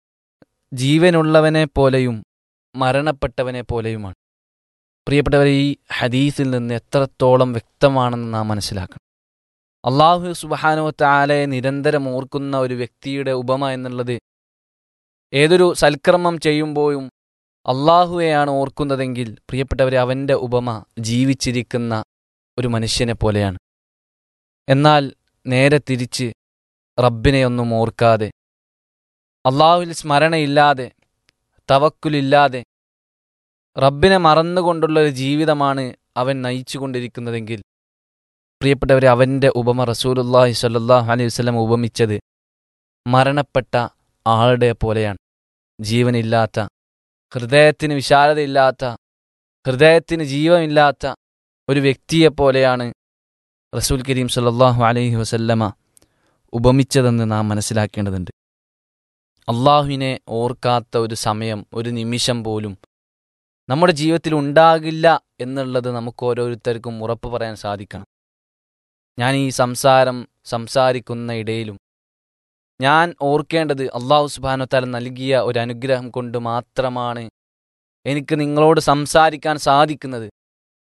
ജീവനുള്ളവനെ പോലെയും മരണപ്പെട്ടവനെ പോലെയുമാണ്. പ്രിയപ്പെട്ടവരെ, ഈ ഹദീസിൽ നിന്ന് എത്രത്തോളം വ്യക്തമാണെന്ന് നാം മനസ്സിലാക്കണം. അല്ലാഹു സുബ്ഹാനഹു വതആലയെ നിരന്തരം ഓർക്കുന്ന ഒരു വ്യക്തിയുടെ ഉപമ എന്നുള്ളത് ഏതൊരു സൽക്കർമ്മം ചെയ്യുമ്പോഴും അല്ലാഹുവെയാണ് ഓർക്കുന്നതെങ്കിൽ പ്രിയപ്പെട്ടവരെ, അവൻ്റെ ഉപമ ജീവിച്ചിരിക്കുന്ന ഒരു മനുഷ്യനെ പോലെയാണ്. എന്നാൽ നേരെ തിരിച്ച് റബ്ബിനെയൊന്നും ഓർക്കാതെ, അല്ലാഹുവിൽ സ്മരണയില്ലാതെ, തവക്കുലില്ലാതെ, റബ്ബിനെ മറന്നുകൊണ്ടുള്ളൊരു ജീവിതമാണ് അവൻ നയിച്ചു കൊണ്ടിരിക്കുന്നതെങ്കിൽ പ്രിയപ്പെട്ടവരെ, അവൻ്റെ ഉപമ റസൂലുള്ളാഹി സ്വല്ലല്ലാഹു അലൈഹി വസല്ലം ഉപമിച്ചത് മരണപ്പെട്ട ആളുടെ പോലെയാണ്. ജീവനില്ലാത്ത, ഹൃദയത്തിന് വിശാലതയില്ലാത്ത, ഹൃദയത്തിന് ജീവനില്ലാത്ത ഒരു വ്യക്തിയെപ്പോലെയാണ് റസൂൽ കരീം സ്വല്ലല്ലാഹു അലൈഹി വസല്ലമ ഉപമിച്ചതെന്ന് നാം മനസ്സിലാക്കേണ്ടതുണ്ട്. അള്ളാഹുവിനെ ഓർക്കാത്ത ഒരു സമയം, ഒരു നിമിഷം പോലും നമ്മുടെ ജീവിതത്തിൽ ഉണ്ടാകില്ല എന്നുള്ളത് നമുക്ക് ഓരോരുത്തർക്കും ഉറപ്പ് പറയാൻ സാധിക്കണം. ഞാൻ ഈ സംസാരം സംസാരിക്കുന്ന ഇടയിലും ഞാൻ ഓർക്കേണ്ടത് അല്ലാഹു സുബ്ഹാനഹു വതആല നൽകിയ ഒരു അനുഗ്രഹം കൊണ്ട് മാത്രമാണ് എനിക്ക് നിങ്ങളോട് സംസാരിക്കാൻ സാധിക്കുന്നത്.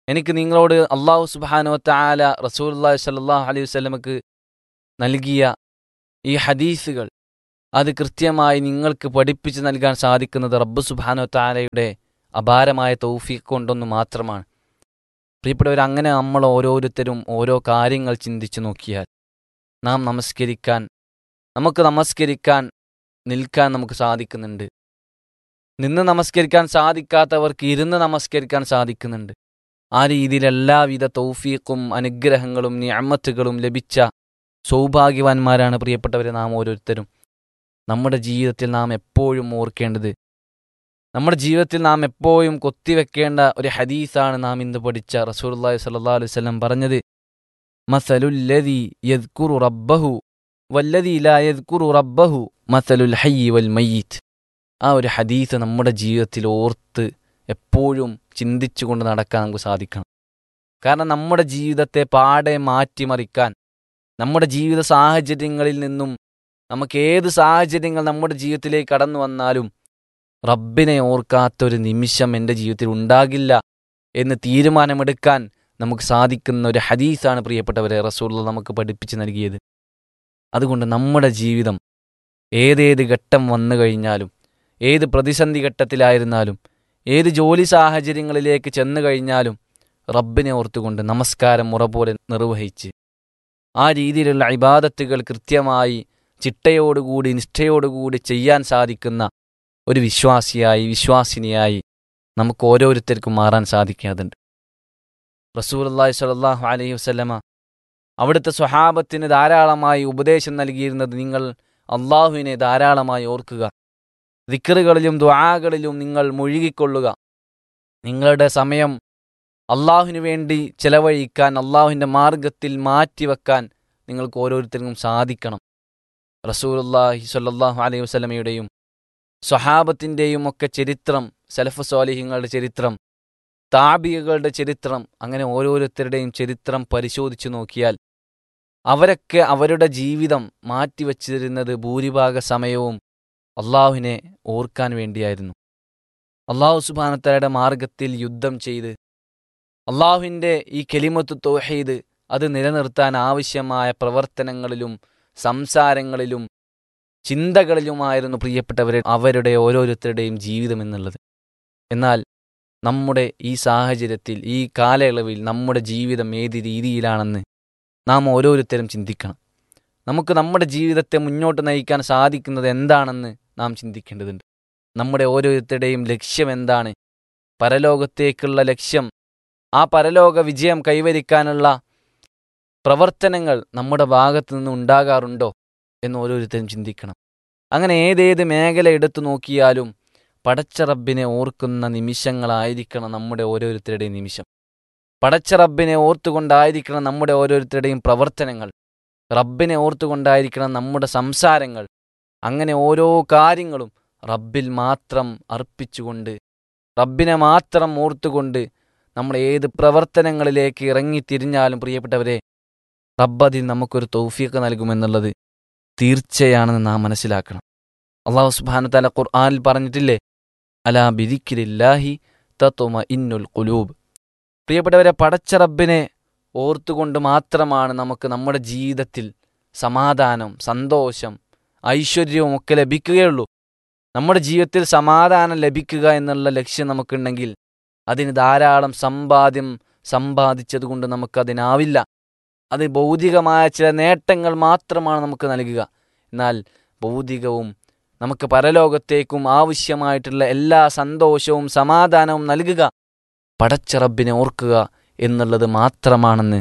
എനിക്ക് നിങ്ങളോട് അള്ളാഹു സുബ്ഹാനഹു വ തആല റസൂലുള്ളാഹി സ്വല്ലല്ലാഹു അലൈഹി വസല്ലമക്ക് നൽകിയ ഈ ഹദീസുകൾ അത് കൃത്യമായി നിങ്ങൾക്ക് പഠിപ്പിച്ച് നൽകാൻ സാധിക്കുന്നത് റബ്ബ് സുബ്ഹാനഹു വ തആലയുടെ അപാരമായ തൗഫീഖ് കൊണ്ടൊന്നു മാത്രമാണ്. പ്രിയപ്പെട്ടവർ, അങ്ങനെ നമ്മൾ ഓരോരുത്തരും ഓരോ കാര്യങ്ങൾ ചിന്തിച്ചു നോക്കിയാൽ നാം നമസ്കരിക്കാൻ നമുക്ക് നമസ്കരിക്കാൻ നിൽക്കാൻ നമുക്ക് സാധിക്കുന്നുണ്ട്. നിന്ന് നമസ്കരിക്കാൻ സാധിക്കാത്തവർക്ക് ഇരുന്ന് നമസ്കരിക്കാൻ സാധിക്കുന്നുണ്ട്. ആ രീതിയിൽ എല്ലാവിധ തൗഫീഖും അനുഗ്രഹങ്ങളും നിഅമത്തുകളും ലഭിച്ച സൗഭാഗ്യവാന്മാരാണ് പ്രിയപ്പെട്ടവരെ നാം ഓരോരുത്തരും. നമ്മുടെ ജീവിതത്തിൽ നാം എപ്പോഴും ഓർക്കേണ്ടത്, നമ്മുടെ ജീവിതത്തിൽ നാം എപ്പോഴും കൊത്തിവെക്കേണ്ട ഒരു ഹദീസാണ് നാം ഇന്ന് പഠിച്ച റസൂലുള്ളാഹി സ്വല്ലല്ലാഹു അലൈഹി വസല്ലം പറഞ്ഞത്, മസലുല്ലദീ യദ്കുറു റബ്ബഹു വല്ലദീ ലാ യദ്കുറു റബ്ബഹു മസലുൽ ഹയ്യി വൽ മയ്യിത്ത്. ആ ഒരു ഹദീസ് നമ്മുടെ ജീവിതത്തിൽ ഓർത്ത് എപ്പോഴും ചിന്തിച്ചുകൊണ്ട് നടക്കാൻ നമുക്ക് സാധിക്കണം. കാരണം നമ്മുടെ ജീവിതത്തെ പാടെ മാറ്റിമറിക്കാൻ, നമ്മുടെ ജീവിത സാഹചര്യങ്ങളിൽ നിന്നും നമുക്ക് ഏത് സാഹചര്യങ്ങൾ നമ്മുടെ ജീവിതത്തിലേക്ക് കടന്നു വന്നാലും റബ്ബിനെ ഓർക്കാത്തൊരു നിമിഷം എൻ്റെ ജീവിതത്തിൽ ഉണ്ടാകില്ല എന്ന് തീരുമാനമെടുക്കാൻ നമുക്ക് സാധിക്കുന്ന ഒരു ഹദീസാണ് പ്രിയപ്പെട്ടവരെ റസൂലുള്ളാഹി നമുക്ക് പഠിപ്പിച്ച് നൽകിയത്. അതുകൊണ്ട് നമ്മുടെ ജീവിതം ഏതേത് ഘട്ടം വന്നു കഴിഞ്ഞാലും, ഏത് പ്രതിസന്ധി ഘട്ടത്തിലായിരുന്നാലും, ഏത് ജോലി സാഹചര്യങ്ങളിലേക്ക് ചെന്നു കഴിഞ്ഞാലും റബ്ബിനെ ഓർത്തുകൊണ്ട് നമസ്കാരം മുറ പോലെ നിർവഹിച്ച് ആ രീതിയിലുള്ള ഇബാദത്തുകൾ കൃത്യമായി ചിട്ടയോടുകൂടി നിഷ്ഠയോടുകൂടി ചെയ്യാൻ സാധിക്കുന്ന ഒരു വിശ്വാസിയായി വിശ്വാസിനിയായി നമുക്ക് ഓരോരുത്തർക്കും മാറാൻ സാധിക്കേണ്ടതുണ്ട്. റസൂലുള്ളാഹി സ്വല്ലല്ലാഹു അലൈഹി വസല്ലമ അവിടുത്തെ സ്വഹാബത്തിന് ധാരാളമായി ഉപദേശം നൽകിയിരുന്നത്, നിങ്ങൾ അള്ളാഹുവിനെ ധാരാളമായി ഓർക്കുക, ദിക്റുകളിലും ദുആകളിലും നിങ്ങൾ മുഴുകിക്കൊള്ളുക, നിങ്ങളുടെ സമയം അള്ളാഹുവിന് വേണ്ടി ചെലവഴിക്കാൻ, അള്ളാഹുവിൻ്റെ മാർഗത്തിൽ മാറ്റിവെക്കാൻ നിങ്ങൾക്ക് ഓരോരുത്തർക്കും സാധിക്കണം. റസൂലുള്ളാഹി സ്വല്ലല്ലാഹു അലൈഹി വസല്ലമയുടെയും സ്വഹാബത്തിൻ്റെയും ഒക്കെ ചരിത്രം, സലഫ് സ്വാലിഹീങ്ങളുടെ ചരിത്രം, താബികളുടെ ചരിത്രം, അങ്ങനെ ഓരോരുത്തരുടെയും ചരിത്രം പരിശോധിച്ചു നോക്കിയാൽ അവരൊക്കെ അവരുടെ ജീവിതം മാറ്റിവെച്ചിരുന്നത് ഭൂരിഭാഗ സമയവും അള്ളാഹുവിനെ ഓർക്കാൻ വേണ്ടിയായിരുന്നു. അള്ളാഹു സുബ്ഹാനഹു വ തആലയുടെ മാർഗത്തിൽ യുദ്ധം ചെയ്ത് അള്ളാഹുവിൻ്റെ ഈ കലിമത്തു തൗഹീദ് അത് നിലനിർത്താൻ ആവശ്യമായ പ്രവർത്തനങ്ങളിലും സംസാരങ്ങളിലും ചിന്തകളിലുമായിരുന്നു പ്രിയപ്പെട്ടവരെ അവരുടെ ഓരോരുത്തരുടെയും ജീവിതം എന്നുള്ളത്. എന്നാൽ നമ്മുടെ ഈ സാഹചര്യത്തിൽ, ഈ കാലയളവിൽ നമ്മുടെ ജീവിതം ഏത് രീതിയിലാണെന്ന് നാം ഓരോരുത്തരും ചിന്തിക്കണം. നമുക്ക് നമ്മുടെ ജീവിതത്തെ മുന്നോട്ട് നയിക്കാൻ സാധിക്കുന്നത് എന്താണെന്ന് നാം ചിന്തിക്കേണ്ടതുണ്ട്. നമ്മുടെ ഓരോരുത്തരുടെയും ലക്ഷ്യം എന്താണ്? പരലോകത്തേക്കുള്ള ലക്ഷ്യം, ആ പരലോക വിജയം കൈവരിക്കാനുള്ള പ്രവർത്തനങ്ങൾ നമ്മുടെ ഭാഗത്തു നിന്ന് ഉണ്ടാകാറുണ്ടോ എന്ന് ഓരോരുത്തരും ചിന്തിക്കണം. അങ്ങനെ ഏതേത് മേഖല എടുത്തു നോക്കിയാലും പടച്ച റബ്ബിനെ ഓർക്കുന്ന നിമിഷങ്ങളായിരിക്കണം നമ്മുടെ ഓരോരുത്തരുടെയും നിമിഷം. പടച്ച റബ്ബിനെ ഓർത്തുകൊണ്ടായിരിക്കണം നമ്മുടെ ഓരോരുത്തരുടെയും പ്രവർത്തനങ്ങൾ. റബ്ബിനെ ഓർത്തുകൊണ്ടായിരിക്കണം നമ്മുടെ സംസാരങ്ങൾ. അങ്ങനെ ഓരോ കാര്യങ്ങളും റബ്ബിൽ മാത്രം അർപ്പിച്ചുകൊണ്ട്, റബ്ബിനെ മാത്രം ഓർത്തുകൊണ്ട് നമ്മൾ ഏത് പ്രവർത്തനങ്ങളിലേക്ക് ഇറങ്ങിത്തിരിഞ്ഞാലും പ്രിയപ്പെട്ടവരെ, റബ്ബതിൽ നമുക്കൊരു തൗഫീഖ് നൽകുമെന്നുള്ളത് തീർച്ചയാണെന്ന് നാം മനസ്സിലാക്കണം. അല്ലാഹു സുബ്ഹാനഹു വ തആല ഖുർആനിൽ പറഞ്ഞിട്ടില്ലേ, അലാ ബിദിക്രില്ലാഹി തത്മഇന്നുൽ ഖുലൂബ്. പ്രിയപ്പെട്ടവരെ, പടച്ച റബ്ബിനെ ഓർത്തുകൊണ്ട് മാത്രമാണ് നമുക്ക് നമ്മുടെ ജീവിതത്തിൽ സമാധാനം, സന്തോഷം, ഐശ്വര്യവും ഒക്കെ ലഭിക്കുകയുള്ളൂ. നമ്മുടെ ജീവിതത്തിൽ സമാധാനം ലഭിക്കുക എന്നുള്ള ലക്ഷ്യം നമുക്കുണ്ടെങ്കിൽ അതിന് ധാരാളം സമ്പാദ്യം സമ്പാദിച്ചതുകൊണ്ട് നമുക്കതിനാവില്ല. അത് ഭൗതികമായ ചില നേട്ടങ്ങൾ മാത്രമാണ് നമുക്ക് നൽകുക. എന്നാൽ ഭൗതികവും നമുക്ക് പരലോകത്തേക്കും ആവശ്യമായിട്ടുള്ള എല്ലാ സന്തോഷവും സമാധാനവും നൽകുക പടച്ച റബ്ബിനെ ഓർക്കുക എന്നുള്ളത് മാത്രമാണെന്ന്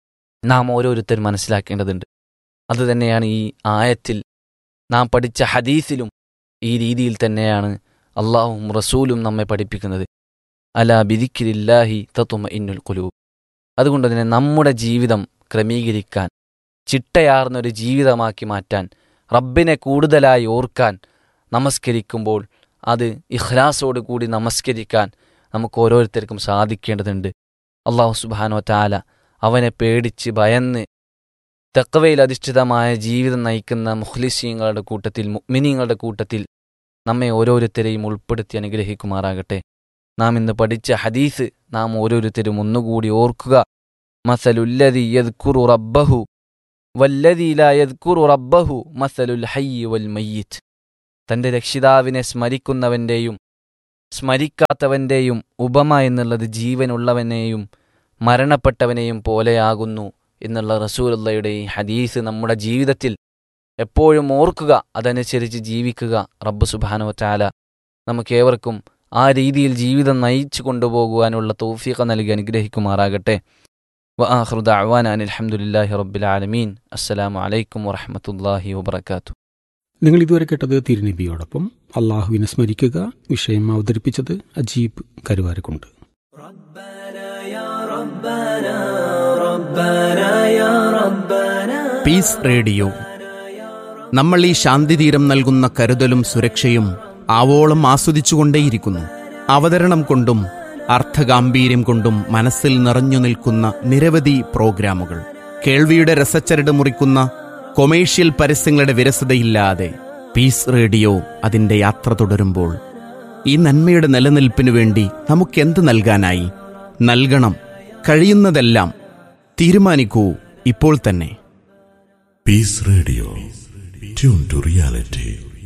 നാം ഓരോരുത്തരും മനസ്സിലാക്കേണ്ടതുണ്ട്. അതുതന്നെയാണ് ഈ ആയത്തിൽ നാം പഠിച്ച ഹദീസിലും ഈ രീതിയിൽ തന്നെയാണ് അള്ളാഹും റസൂലും നമ്മെ പഠിപ്പിക്കുന്നത്. അലാ ബിദിക്രില്ലാഹി തത്മഇന്നുൽ ഖുലൂബ്. അതുകൊണ്ട് തന്നെ നമ്മുടെ ജീവിതം ക്രമീകരിക്കാൻ, ചിട്ടയാർന്നൊരു ജീവിതമാക്കി മാറ്റാൻ, റബ്ബിനെ കൂടുതലായി ഓർക്കാൻ, നമസ്കരിക്കുമ്പോൾ അത് ഇഖ്ലാസോട് കൂടി നമസ്കരിക്കാൻ നമുക്ക് ഓരോരുത്തർക്കും സാധിക്കേണ്ടതുണ്ട്. അല്ലാഹു സുബ്ഹാനഹു വ തആല അവനെ പേടിച്ച് ഭയന്ന് തഖ്വയിൽ അധിഷ്ഠിതമായ ജീവിതം നയിക്കുന്ന മുഖ്ലിസീങ്ങളുടെ കൂട്ടത്തിൽ, മുഅ്മിനീങ്ങളുടെ കൂട്ടത്തിൽ നമ്മെ ഓരോരുത്തരെയും ഉൾപ്പെടുത്തി അനുഗ്രഹിക്കുമാറാകട്ടെ. നാം ഇന്ന് പഠിച്ച ഹദീസ് നാം ഓരോരുത്തരും ഒന്നുകൂടി ഓർക്കുക. മസലുല്ലദി യദ്കുറു റബ്ബഹു വല്ലദി ലാ യദ്കുറു റബ്ബഹു മസലുൽ ഹയ്യി വൽ മയ്യിത്ത്. തൻ്റെ രക്ഷിതാവിനെ സ്മരിക്കുന്നവൻ്റെയും സ്മരിക്കാത്തവൻ്റെയും ഉപമ എന്നുള്ളത് ജീവനുള്ളവനെയും മരണപ്പെട്ടവനെയും പോലെയാകുന്നു എന്നുള്ള റസൂലുള്ളാഹിയുടെ ഈ ഹദീസ് നമ്മുടെ ജീവിതത്തിൽ എപ്പോഴും ഓർക്കുക, അതനുസരിച്ച് ജീവിക്കുക. റബ്ബ് സുബ്ഹാനഹു വ തആല നമുക്കേവർക്കും ആ രീതിയിൽ ജീവിതം നയിച്ചു കൊണ്ടുപോകുവാനുള്ള തൗഫീഖ് നൽകി അനുഗ്രഹിക്കുമാറാകട്ടെ. വആഖിറു ദഅ്വാനാ അനിൽ ഹംദുലില്ലാഹി റബ്ബിൽ ആലമീൻ. അസ്സലാമു അലൈക്കും വറഹ്മത്തുള്ളാഹി വബറകാതുഹു. നിങ്ങൾ ഇതുവരെ കേട്ടത് തിരുനബിയോടൊപ്പം അള്ളാഹുവിനെ സ്മരിക്കുക. വിഷയം അവതരിപ്പിച്ചത് അജീബ് കരുവാരക്കുണ്ട്. Piece radio. നമ്മൾ ഈ ശാന്തിതീരം നൽകുന്ന കരുതലും സുരക്ഷയും ആവോളം ആസ്വദിച്ചുകൊണ്ടേയിരിക്കുന്നു. അവതരണം കൊണ്ടും അർത്ഥഗാംഭീര്യം കൊണ്ടും മനസ്സിൽ നിറഞ്ഞു നിൽക്കുന്ന നിരവധി പ്രോഗ്രാമുകൾ, കേൾവിയുടെ രസച്ചരട് മുറിക്കുന്ന കൊമേഴ്ഷ്യൽ പരസ്യങ്ങളുടെ വിരസതയില്ലാതെ പീസ് റേഡിയോ അതിൻ്റെ യാത്ര തുടരുമ്പോൾ ഈ നന്മയുടെ നിലനിൽപ്പിനു വേണ്ടി നമുക്കെന്ത് നൽകാനായി? നൽകണം. കഴിയുന്നതെല്ലാം. തീരുമാനിക്കൂ ഇപ്പോൾ തന്നെ. Piece radio, tune to reality.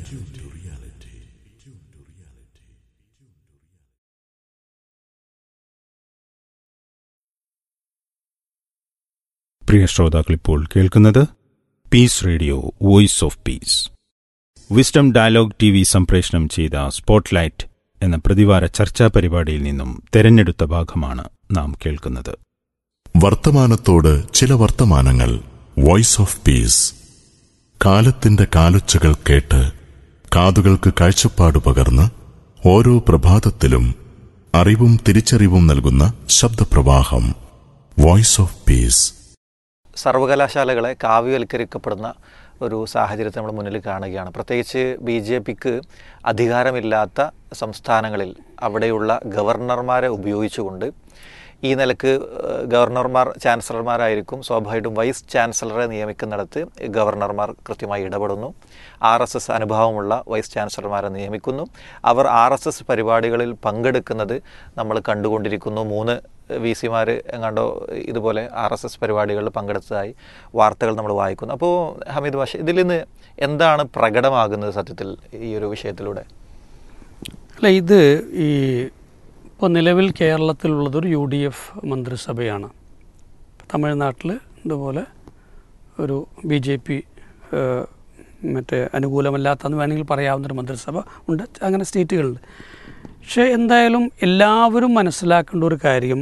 പ്രിയ ശ്രോതാക്കൾ, ഇപ്പോൾ കേൾക്കുന്നത് piece radio voice of peace. Wisdom dialogue T V സംപ്രേഷണം ചെയ്ത സ്പോട്ട്ലൈറ്റ് എന്ന പ്രതിവാര ചർച്ചാ പരിപാടിയിൽ നിന്നും തെരഞ്ഞെടുത്ത ഭാഗമാണ് നാം കേൾക്കുന്നത്. വർത്തമാനത്തോട് ചില വർത്തമാനങ്ങൾ. Voice of peace. കാലത്തിന്റെ കാലൊച്ചകൾ കേട്ട് കാതുകൾക്ക് കാഴ്ചപ്പാട് പകർന്ന് ഓരോ പ്രഭാതത്തിലും അറിവും തിരിച്ചറിവും നൽകുന്ന ശബ്ദപ്രവാഹം. Voice of peace. സർവകലാശാലകളെ കാവ്യവൽക്കരിക്കപ്പെടുന്ന ഒരു സാഹചര്യത്തെ നമ്മൾ മുന്നിൽ കാണുകയാണ്. പ്രത്യേകിച്ച് ബി ജെ പിക്ക് അധികാരമില്ലാത്ത സംസ്ഥാനങ്ങളിൽ അവിടെയുള്ള ഗവർണർമാരെ ഉപയോഗിച്ചുകൊണ്ട് ഈ നിലക്ക് ഗവർണർമാർ ചാൻസലർമാരായിരിക്കും. സ്വാഭാവികമായിട്ടും വൈസ് ചാൻസലറെ നിയമിക്കുന്നിടത്ത് ഗവർണർമാർ കൃത്യമായി ഇടപെടുന്നു. ആർ എസ് എസ് അനുഭവമുള്ള വൈസ് ചാൻസലർമാരെ നിയമിക്കുന്നു. അവർ ആർ എസ് എസ് പരിപാടികളിൽ പങ്കെടുക്കുന്നത് നമ്മൾ കണ്ടുകൊണ്ടിരിക്കുന്നു. മൂന്ന് വി സിമാർ എങ്ങാണ്ടോ ഇതുപോലെ ആർ എസ് എസ് പരിപാടികളിൽ പങ്കെടുത്തതായി വാർത്തകൾ നമ്മൾ വായിക്കുന്നു. അപ്പോൾ ഹമീദ് ബാഷ, ഇതിൽ നിന്ന് എന്താണ് പ്രകടമാകുന്നത് സത്യത്തിൽ ഈ ഒരു വിഷയത്തിലൂടെ? അല്ല, ഇത് ഈ ഇപ്പോൾ നിലവിൽ കേരളത്തിലുള്ളതൊരു യു ഡി എഫ് മന്ത്രിസഭയാണ്. തമിഴ്നാട്ടിൽ ഇതുപോലെ ഒരു ബി ജെ പി മറ്റേ അനുകൂലമല്ലാത്തെന്ന് വേണമെങ്കിൽ പറയാവുന്നൊരു മന്ത്രിസഭ ഉണ്ട്. അങ്ങനെ സ്റ്റേറ്റുകളുണ്ട്. പക്ഷേ എന്തായാലും എല്ലാവരും മനസ്സിലാക്കേണ്ട ഒരു കാര്യം,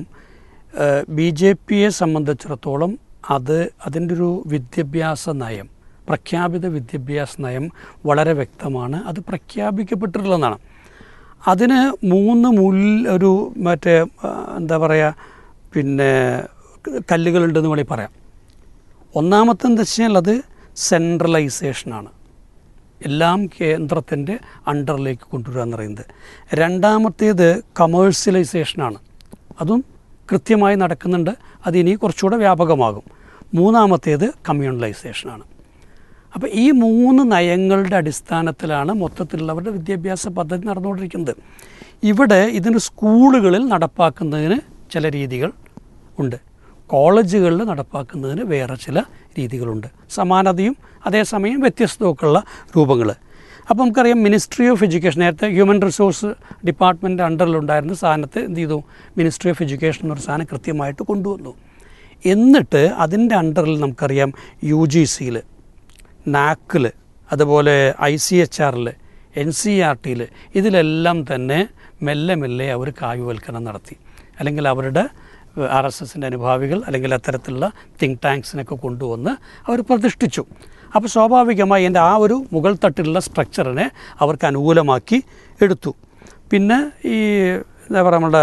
ബി ജെ പിയെ സംബന്ധിച്ചിടത്തോളം അത് അതിൻ്റെ ഒരു വിദ്യാഭ്യാസ നയം, പ്രഖ്യാപിത വിദ്യാഭ്യാസ നയം വളരെ വ്യക്തമാണ്. അത് പ്രഖ്യാപിക്കപ്പെട്ടിട്ടുള്ളതാണ്. അതിന് മൂന്ന് മുൽ ഒരു മറ്റേ എന്താ പറയുക പിന്നെ കല്ലുകളുണ്ടെന്ന് വേണമെങ്കിൽ പറയാം. ഒന്നാമത്തെ എന്താ വെച്ചാൽ അത് സെൻട്രലൈസേഷനാണ്, എല്ലാം കേന്ദ്രത്തിൻ്റെ അണ്ടറിലേക്ക് കൊണ്ടുവരിക എന്ന് പറയുന്നത്. രണ്ടാമത്തേത് കമേഴ്സ്യലൈസേഷനാണ്, അതും കൃത്യമായി നടക്കുന്നുണ്ട്. അതിനി കുറച്ചുകൂടെ വ്യാപകമാകും. മൂന്നാമത്തേത് കമ്മ്യൂണലൈസേഷനാണ്. അപ്പോൾ ഈ മൂന്ന് നയങ്ങളുടെ അടിസ്ഥാനത്തിലാണ് മൊത്തത്തിലുള്ളവരുടെ വിദ്യാഭ്യാസ പദ്ധതി നടന്നുകൊണ്ടിരിക്കുന്നത്. ഇവിടെ ഇതിന് സ്കൂളുകളിൽ നടപ്പാക്കുന്നതിന് ചില രീതികൾ ഉണ്ട്, കോളേജുകളിൽ നടപ്പാക്കുന്നതിന് വേറെ ചില രീതികളുണ്ട്. സമാനതയും അതേസമയം വ്യത്യസ്തമൊക്കെയുള്ള രൂപങ്ങൾ. അപ്പോൾ നമുക്കറിയാം, മിനിസ്ട്രി ഓഫ് എഡ്യൂക്കേഷൻ നേരത്തെ ഹ്യൂമൻ റിസോഴ്സ് ഡിപ്പാർട്ട്മെൻറ്റ് അണ്ടറിലുണ്ടായിരുന്ന സാധനത്തെ എന്ത് ചെയ്തു, മിനിസ്ട്രി ഓഫ് എഡ്യൂക്കേഷൻ എന്നൊരു സാധനം കൃത്യമായിട്ട് കൊണ്ടുവന്നു. എന്നിട്ട് അതിൻ്റെ അണ്ടറിൽ നമുക്കറിയാം യു ജി സിയിൽ, നാക്കിൽ, അതുപോലെ ഐ സി എച്ച് ആറിൽ, എൻ സി ആർ ടിയിൽ, ഇതിലെല്ലാം തന്നെ മെല്ലെ മെല്ലെ അവർ കാവ്യവൽക്കരണം നടത്തി. അല്ലെങ്കിൽ അവരുടെ ആർ എസ് എസിൻ്റെ അനുഭാവികൾ അല്ലെങ്കിൽ അത്തരത്തിലുള്ള തിങ്ക് ടാങ്ക്സിനൊക്കെ കൊണ്ടുവന്ന് അവർ പ്രതിഷ്ഠിച്ചു. അപ്പോൾ സ്വാഭാവികമായി എൻ്റെ ആ ഒരു മുകൾ തട്ടിലുള്ള സ്ട്രക്ചറിനെ അവർക്ക് അനുകൂലമാക്കി എടുത്തു. പിന്നെ ഈ എന്താ പറയുക, നമ്മളുടെ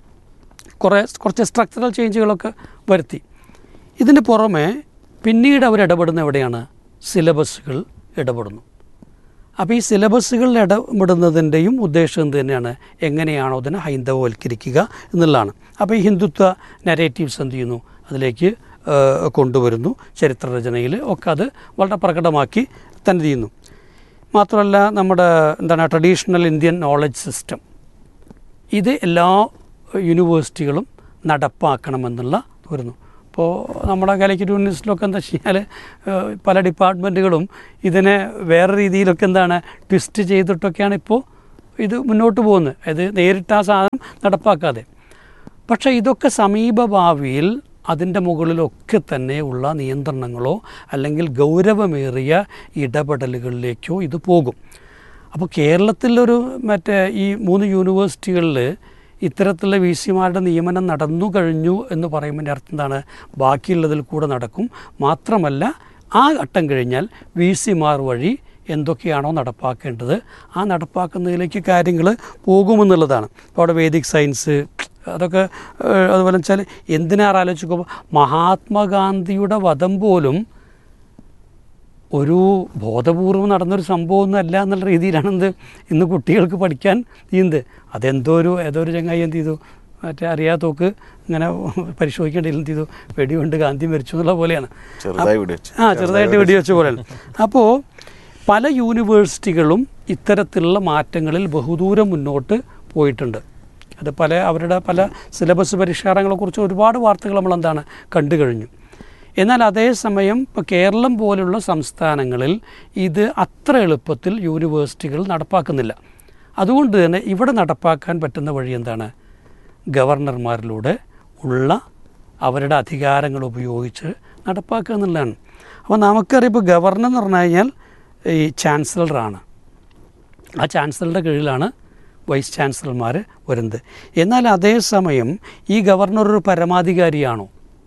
കുറേ കുറച്ച് സ്ട്രക്ചറൽ ചേഞ്ചുകളൊക്കെ വരുത്തി. ഇതിന് പുറമെ പിന്നീട് അവർ ഇടപെടുന്ന എവിടെയാണ്, സിലബസുകൾ ഇടപെടുന്നു. അപ്പോൾ ഈ സിലബസുകളിൽ ഇടപെടുന്നതിൻ്റെയും ഉദ്ദേശം എന്ത് തന്നെയാണ്, എങ്ങനെയാണോ അതിനെ ഹൈന്ദവവൽക്കരിക്കുക എന്നുള്ളതാണ്. അപ്പോൾ ഈ ഹിന്ദുത്വ നരേറ്റീവ്സ് എന്ത് ചെയ്യുന്നു, അതിലേക്ക് കൊണ്ടുവരുന്നു. ചരിത്രരചനയിൽ ഒക്കെ അത് വളരെ പ്രകടമാക്കി തന്നെ ചെയ്യുന്നു. മാത്രമല്ല നമ്മുടെ എന്താണ് ട്രഡീഷണൽ ഇന്ത്യൻ നോളജ് സിസ്റ്റം, ഇത് എല്ലാ യൂണിവേഴ്സിറ്റികളും നടപ്പാക്കണമെന്നുള്ള വരുന്നു. ഇപ്പോൾ നമ്മുടെ കാലിക്കറ്റ് യൂണിവേഴ്സിറ്റിയിലൊക്കെ എന്താ വെച്ച് കഴിഞ്ഞാൽ പല ഡിപ്പാർട്ട്മെൻറ്റുകളും ഇതിനെ വേറെ രീതിയിലൊക്കെ എന്താണ് ട്വിസ്റ്റ് ചെയ്തിട്ടൊക്കെയാണ് ഇപ്പോൾ ഇത് മുന്നോട്ട് പോകുന്നത്. അത് നേരിട്ട് ആ സാധനം നടപ്പാക്കാതെ. പക്ഷേ ഇതൊക്കെ സമീപ ഭാവിയിൽ അതിൻ്റെ മുകളിലൊക്കെ തന്നെ ഉള്ള നിയന്ത്രണങ്ങളോ അല്ലെങ്കിൽ ഗൗരവമേറിയ ഇടപെടലുകളിലേക്കോ ഇത് പോകും. അപ്പോൾ കേരളത്തിലൊരു മറ്റേ ഈ മൂന്ന് യൂണിവേഴ്സിറ്റികളിൽ ഇത്തരത്തിലുള്ള വി സിമാരുടെ നിയമനം നടന്നു കഴിഞ്ഞു എന്ന് പറയുന്നതിൻ്റെ അർത്ഥം എന്താണ്? ബാക്കിയുള്ളതിൽ കൂടെ നടക്കും. മാത്രമല്ല ആ ഘട്ടം കഴിഞ്ഞാൽ വി സിമാർ വഴി എന്തൊക്കെയാണോ നടപ്പാക്കേണ്ടത് ആ നടപ്പാക്കുന്നതിലേക്ക് കാര്യങ്ങൾ പോകുമെന്നുള്ളതാണ്. ഇപ്പോൾ അവിടെ വേദിക് സയൻസ് അതൊക്കെ അതുപോലെ വെച്ചാൽ എന്തിനാറ് ആലോചിക്കുമ്പോൾ മഹാത്മാഗാന്ധിയുടെ വധം പോലും ഒരു ബോധപൂർവം നടന്നൊരു സംഭവമൊന്നും അല്ല എന്നുള്ള രീതിയിലാണ് എന്ത് ഇന്ന് കുട്ടികൾക്ക് പഠിക്കാൻ ചെയ്യുന്നത്. അതെന്തോ ഒരു ഏതോ ഒരു ചങ്ങായി എന്ത് ചെയ്തു, മറ്റേ അറിയാത്തോക്ക് ഇങ്ങനെ പരിശോധിക്കേണ്ടതിൽ എന്ത് ചെയ്തു, വെടികൊണ്ട് ഗാന്ധി മരിച്ചു എന്നുള്ള പോലെയാണ്. ആ ചെറുതായിട്ട് വെടിവെച്ച പോലെയാണ്. അപ്പോൾ പല യൂണിവേഴ്സിറ്റികളും ഇത്തരത്തിലുള്ള മാറ്റങ്ങളിൽ ബഹുദൂരം മുന്നോട്ട് പോയിട്ടുണ്ട്. അത് പല അവരുടെ പല സിലബസ് പരിഷ്കാരങ്ങളെക്കുറിച്ച് ഒരുപാട് വാർത്തകൾ നമ്മളെന്താണ് കണ്ടു കഴിഞ്ഞു. എന്നാൽ അതേസമയം ഇപ്പോൾ കേരളം പോലുള്ള സംസ്ഥാനങ്ങളിൽ ഇത് അത്ര എളുപ്പത്തിൽ യൂണിവേഴ്സിറ്റികൾ നടപ്പാക്കുന്നില്ല. അതുകൊണ്ട് തന്നെ ഇവിടെ നടപ്പാക്കാൻ പറ്റുന്ന വഴി എന്താണ്? ഗവർണർമാരിലൂടെ ഉള്ള അവരുടെ അധികാരങ്ങൾ ഉപയോഗിച്ച് നടപ്പാക്കുക എന്നുള്ളതാണ്. അപ്പോൾ നമുക്കറിയാം ഇപ്പോൾ ഗവർണർ എന്ന് പറഞ്ഞു കഴിഞ്ഞാൽ ഈ ചാൻസലറാണ്. ആ ചാൻസലറുടെ കീഴിലാണ് വൈസ് ചാൻസലർമാർ വരുന്നത്. എന്നാൽ അതേസമയം ഈ ഗവർണർ ഒരു പരമാധികാരിയാണോ?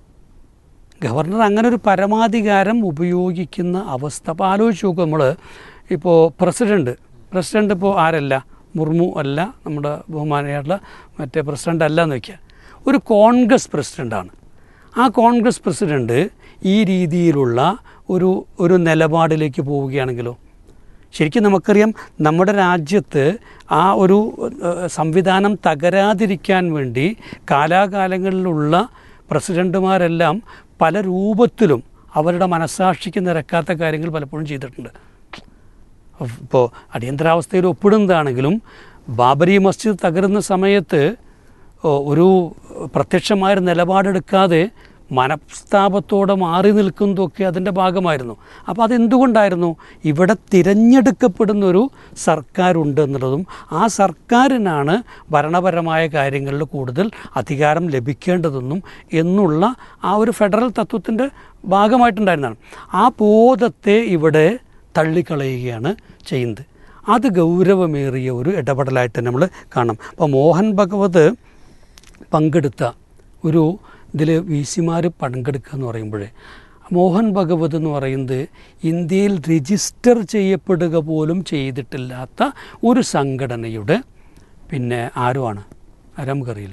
ഗവർണർ അങ്ങനെ ഒരു പരമാധികാരം ഉപയോഗിക്കുന്ന അവസ്ഥ അപ്പോൾ ആലോചിച്ച് നോക്കും. നമ്മൾ ഇപ്പോൾ പ്രസിഡൻറ്റ് പ്രസിഡൻറ്റ് ഇപ്പോൾ ആരല്ല, മുർമു അല്ല, നമ്മുടെ ബഹുമാനമായിട്ടുള്ള മറ്റേ പ്രസിഡൻ്റ് അല്ല എന്ന് വയ്ക്കുക, ഒരു കോൺഗ്രസ് പ്രസിഡൻ്റാണ്. ആ കോൺഗ്രസ് പ്രസിഡൻറ്റ് ഈ രീതിയിലുള്ള ഒരു ഒരു നിലപാടിലേക്ക് പോവുകയാണെങ്കിലോ? ശരിക്കും നമുക്കറിയാം നമ്മുടെ രാജ്യത്ത് ആ ഒരു സംവിധാനം തകരാതിരിക്കാൻ വേണ്ടി കാലാകാലങ്ങളിലുള്ള പ്രസിഡൻറ്റുമാരെല്ലാം പല രൂപത്തിലും അവരുടെ മനസ്സാക്ഷിക്ക് നിരക്കാത്ത കാര്യങ്ങൾ പലപ്പോഴും ചെയ്തിട്ടുണ്ട്. ഇപ്പോൾ അടിയന്തരാവസ്ഥയിൽ ഒപ്പിടുന്നതാണെങ്കിലും ബാബരി മസ്ജിദ് തകരുന്ന സമയത്ത് ഒരു പ്രത്യക്ഷമായ നിലപാടെടുക്കാതെ മനസ്താപത്തോടെ മാറി നിൽക്കുന്നതൊക്കെ അതിൻ്റെ ഭാഗമായിരുന്നു. അപ്പോൾ അതെന്തുകൊണ്ടായിരുന്നു? ഇവിടെ തിരഞ്ഞെടുക്കപ്പെടുന്നൊരു സർക്കാരുണ്ട് എന്നുള്ളതും ആ സർക്കാരിനാണ് ഭരണപരമായ കാര്യങ്ങളിൽ കൂടുതൽ അധികാരം ലഭിക്കേണ്ടതെന്നും എന്നുള്ള ആ ഒരു ഫെഡറൽ തത്വത്തിൻ്റെ ഭാഗമായിട്ടുണ്ടായിരുന്നതാണ്. ആ ബോധത്തെ ഇവിടെ തള്ളിക്കളയുകയാണ് ചെയ്യുന്നത്. അത് ഗൗരവമേറിയ ഒരു ഇടപെടലായിട്ട് നമ്മൾ കാണണം. അപ്പോൾ മോഹൻ ഭഗവത് പങ്കെടുത്ത ഒരു ഇതിൽ വി സിമാർ പങ്കെടുക്കുക എന്ന് പറയുമ്പോഴേ മോഹൻ ഭഗവത് എന്ന് പറയുന്നത് ഇന്ത്യയിൽ രജിസ്റ്റർ ചെയ്യപ്പെടുക പോലും ചെയ്തിട്ടില്ലാത്ത ഒരു സംഘടനയുടെ പിന്നെ ആരുമാണ് ആരും നമുക്കറിയില്ല.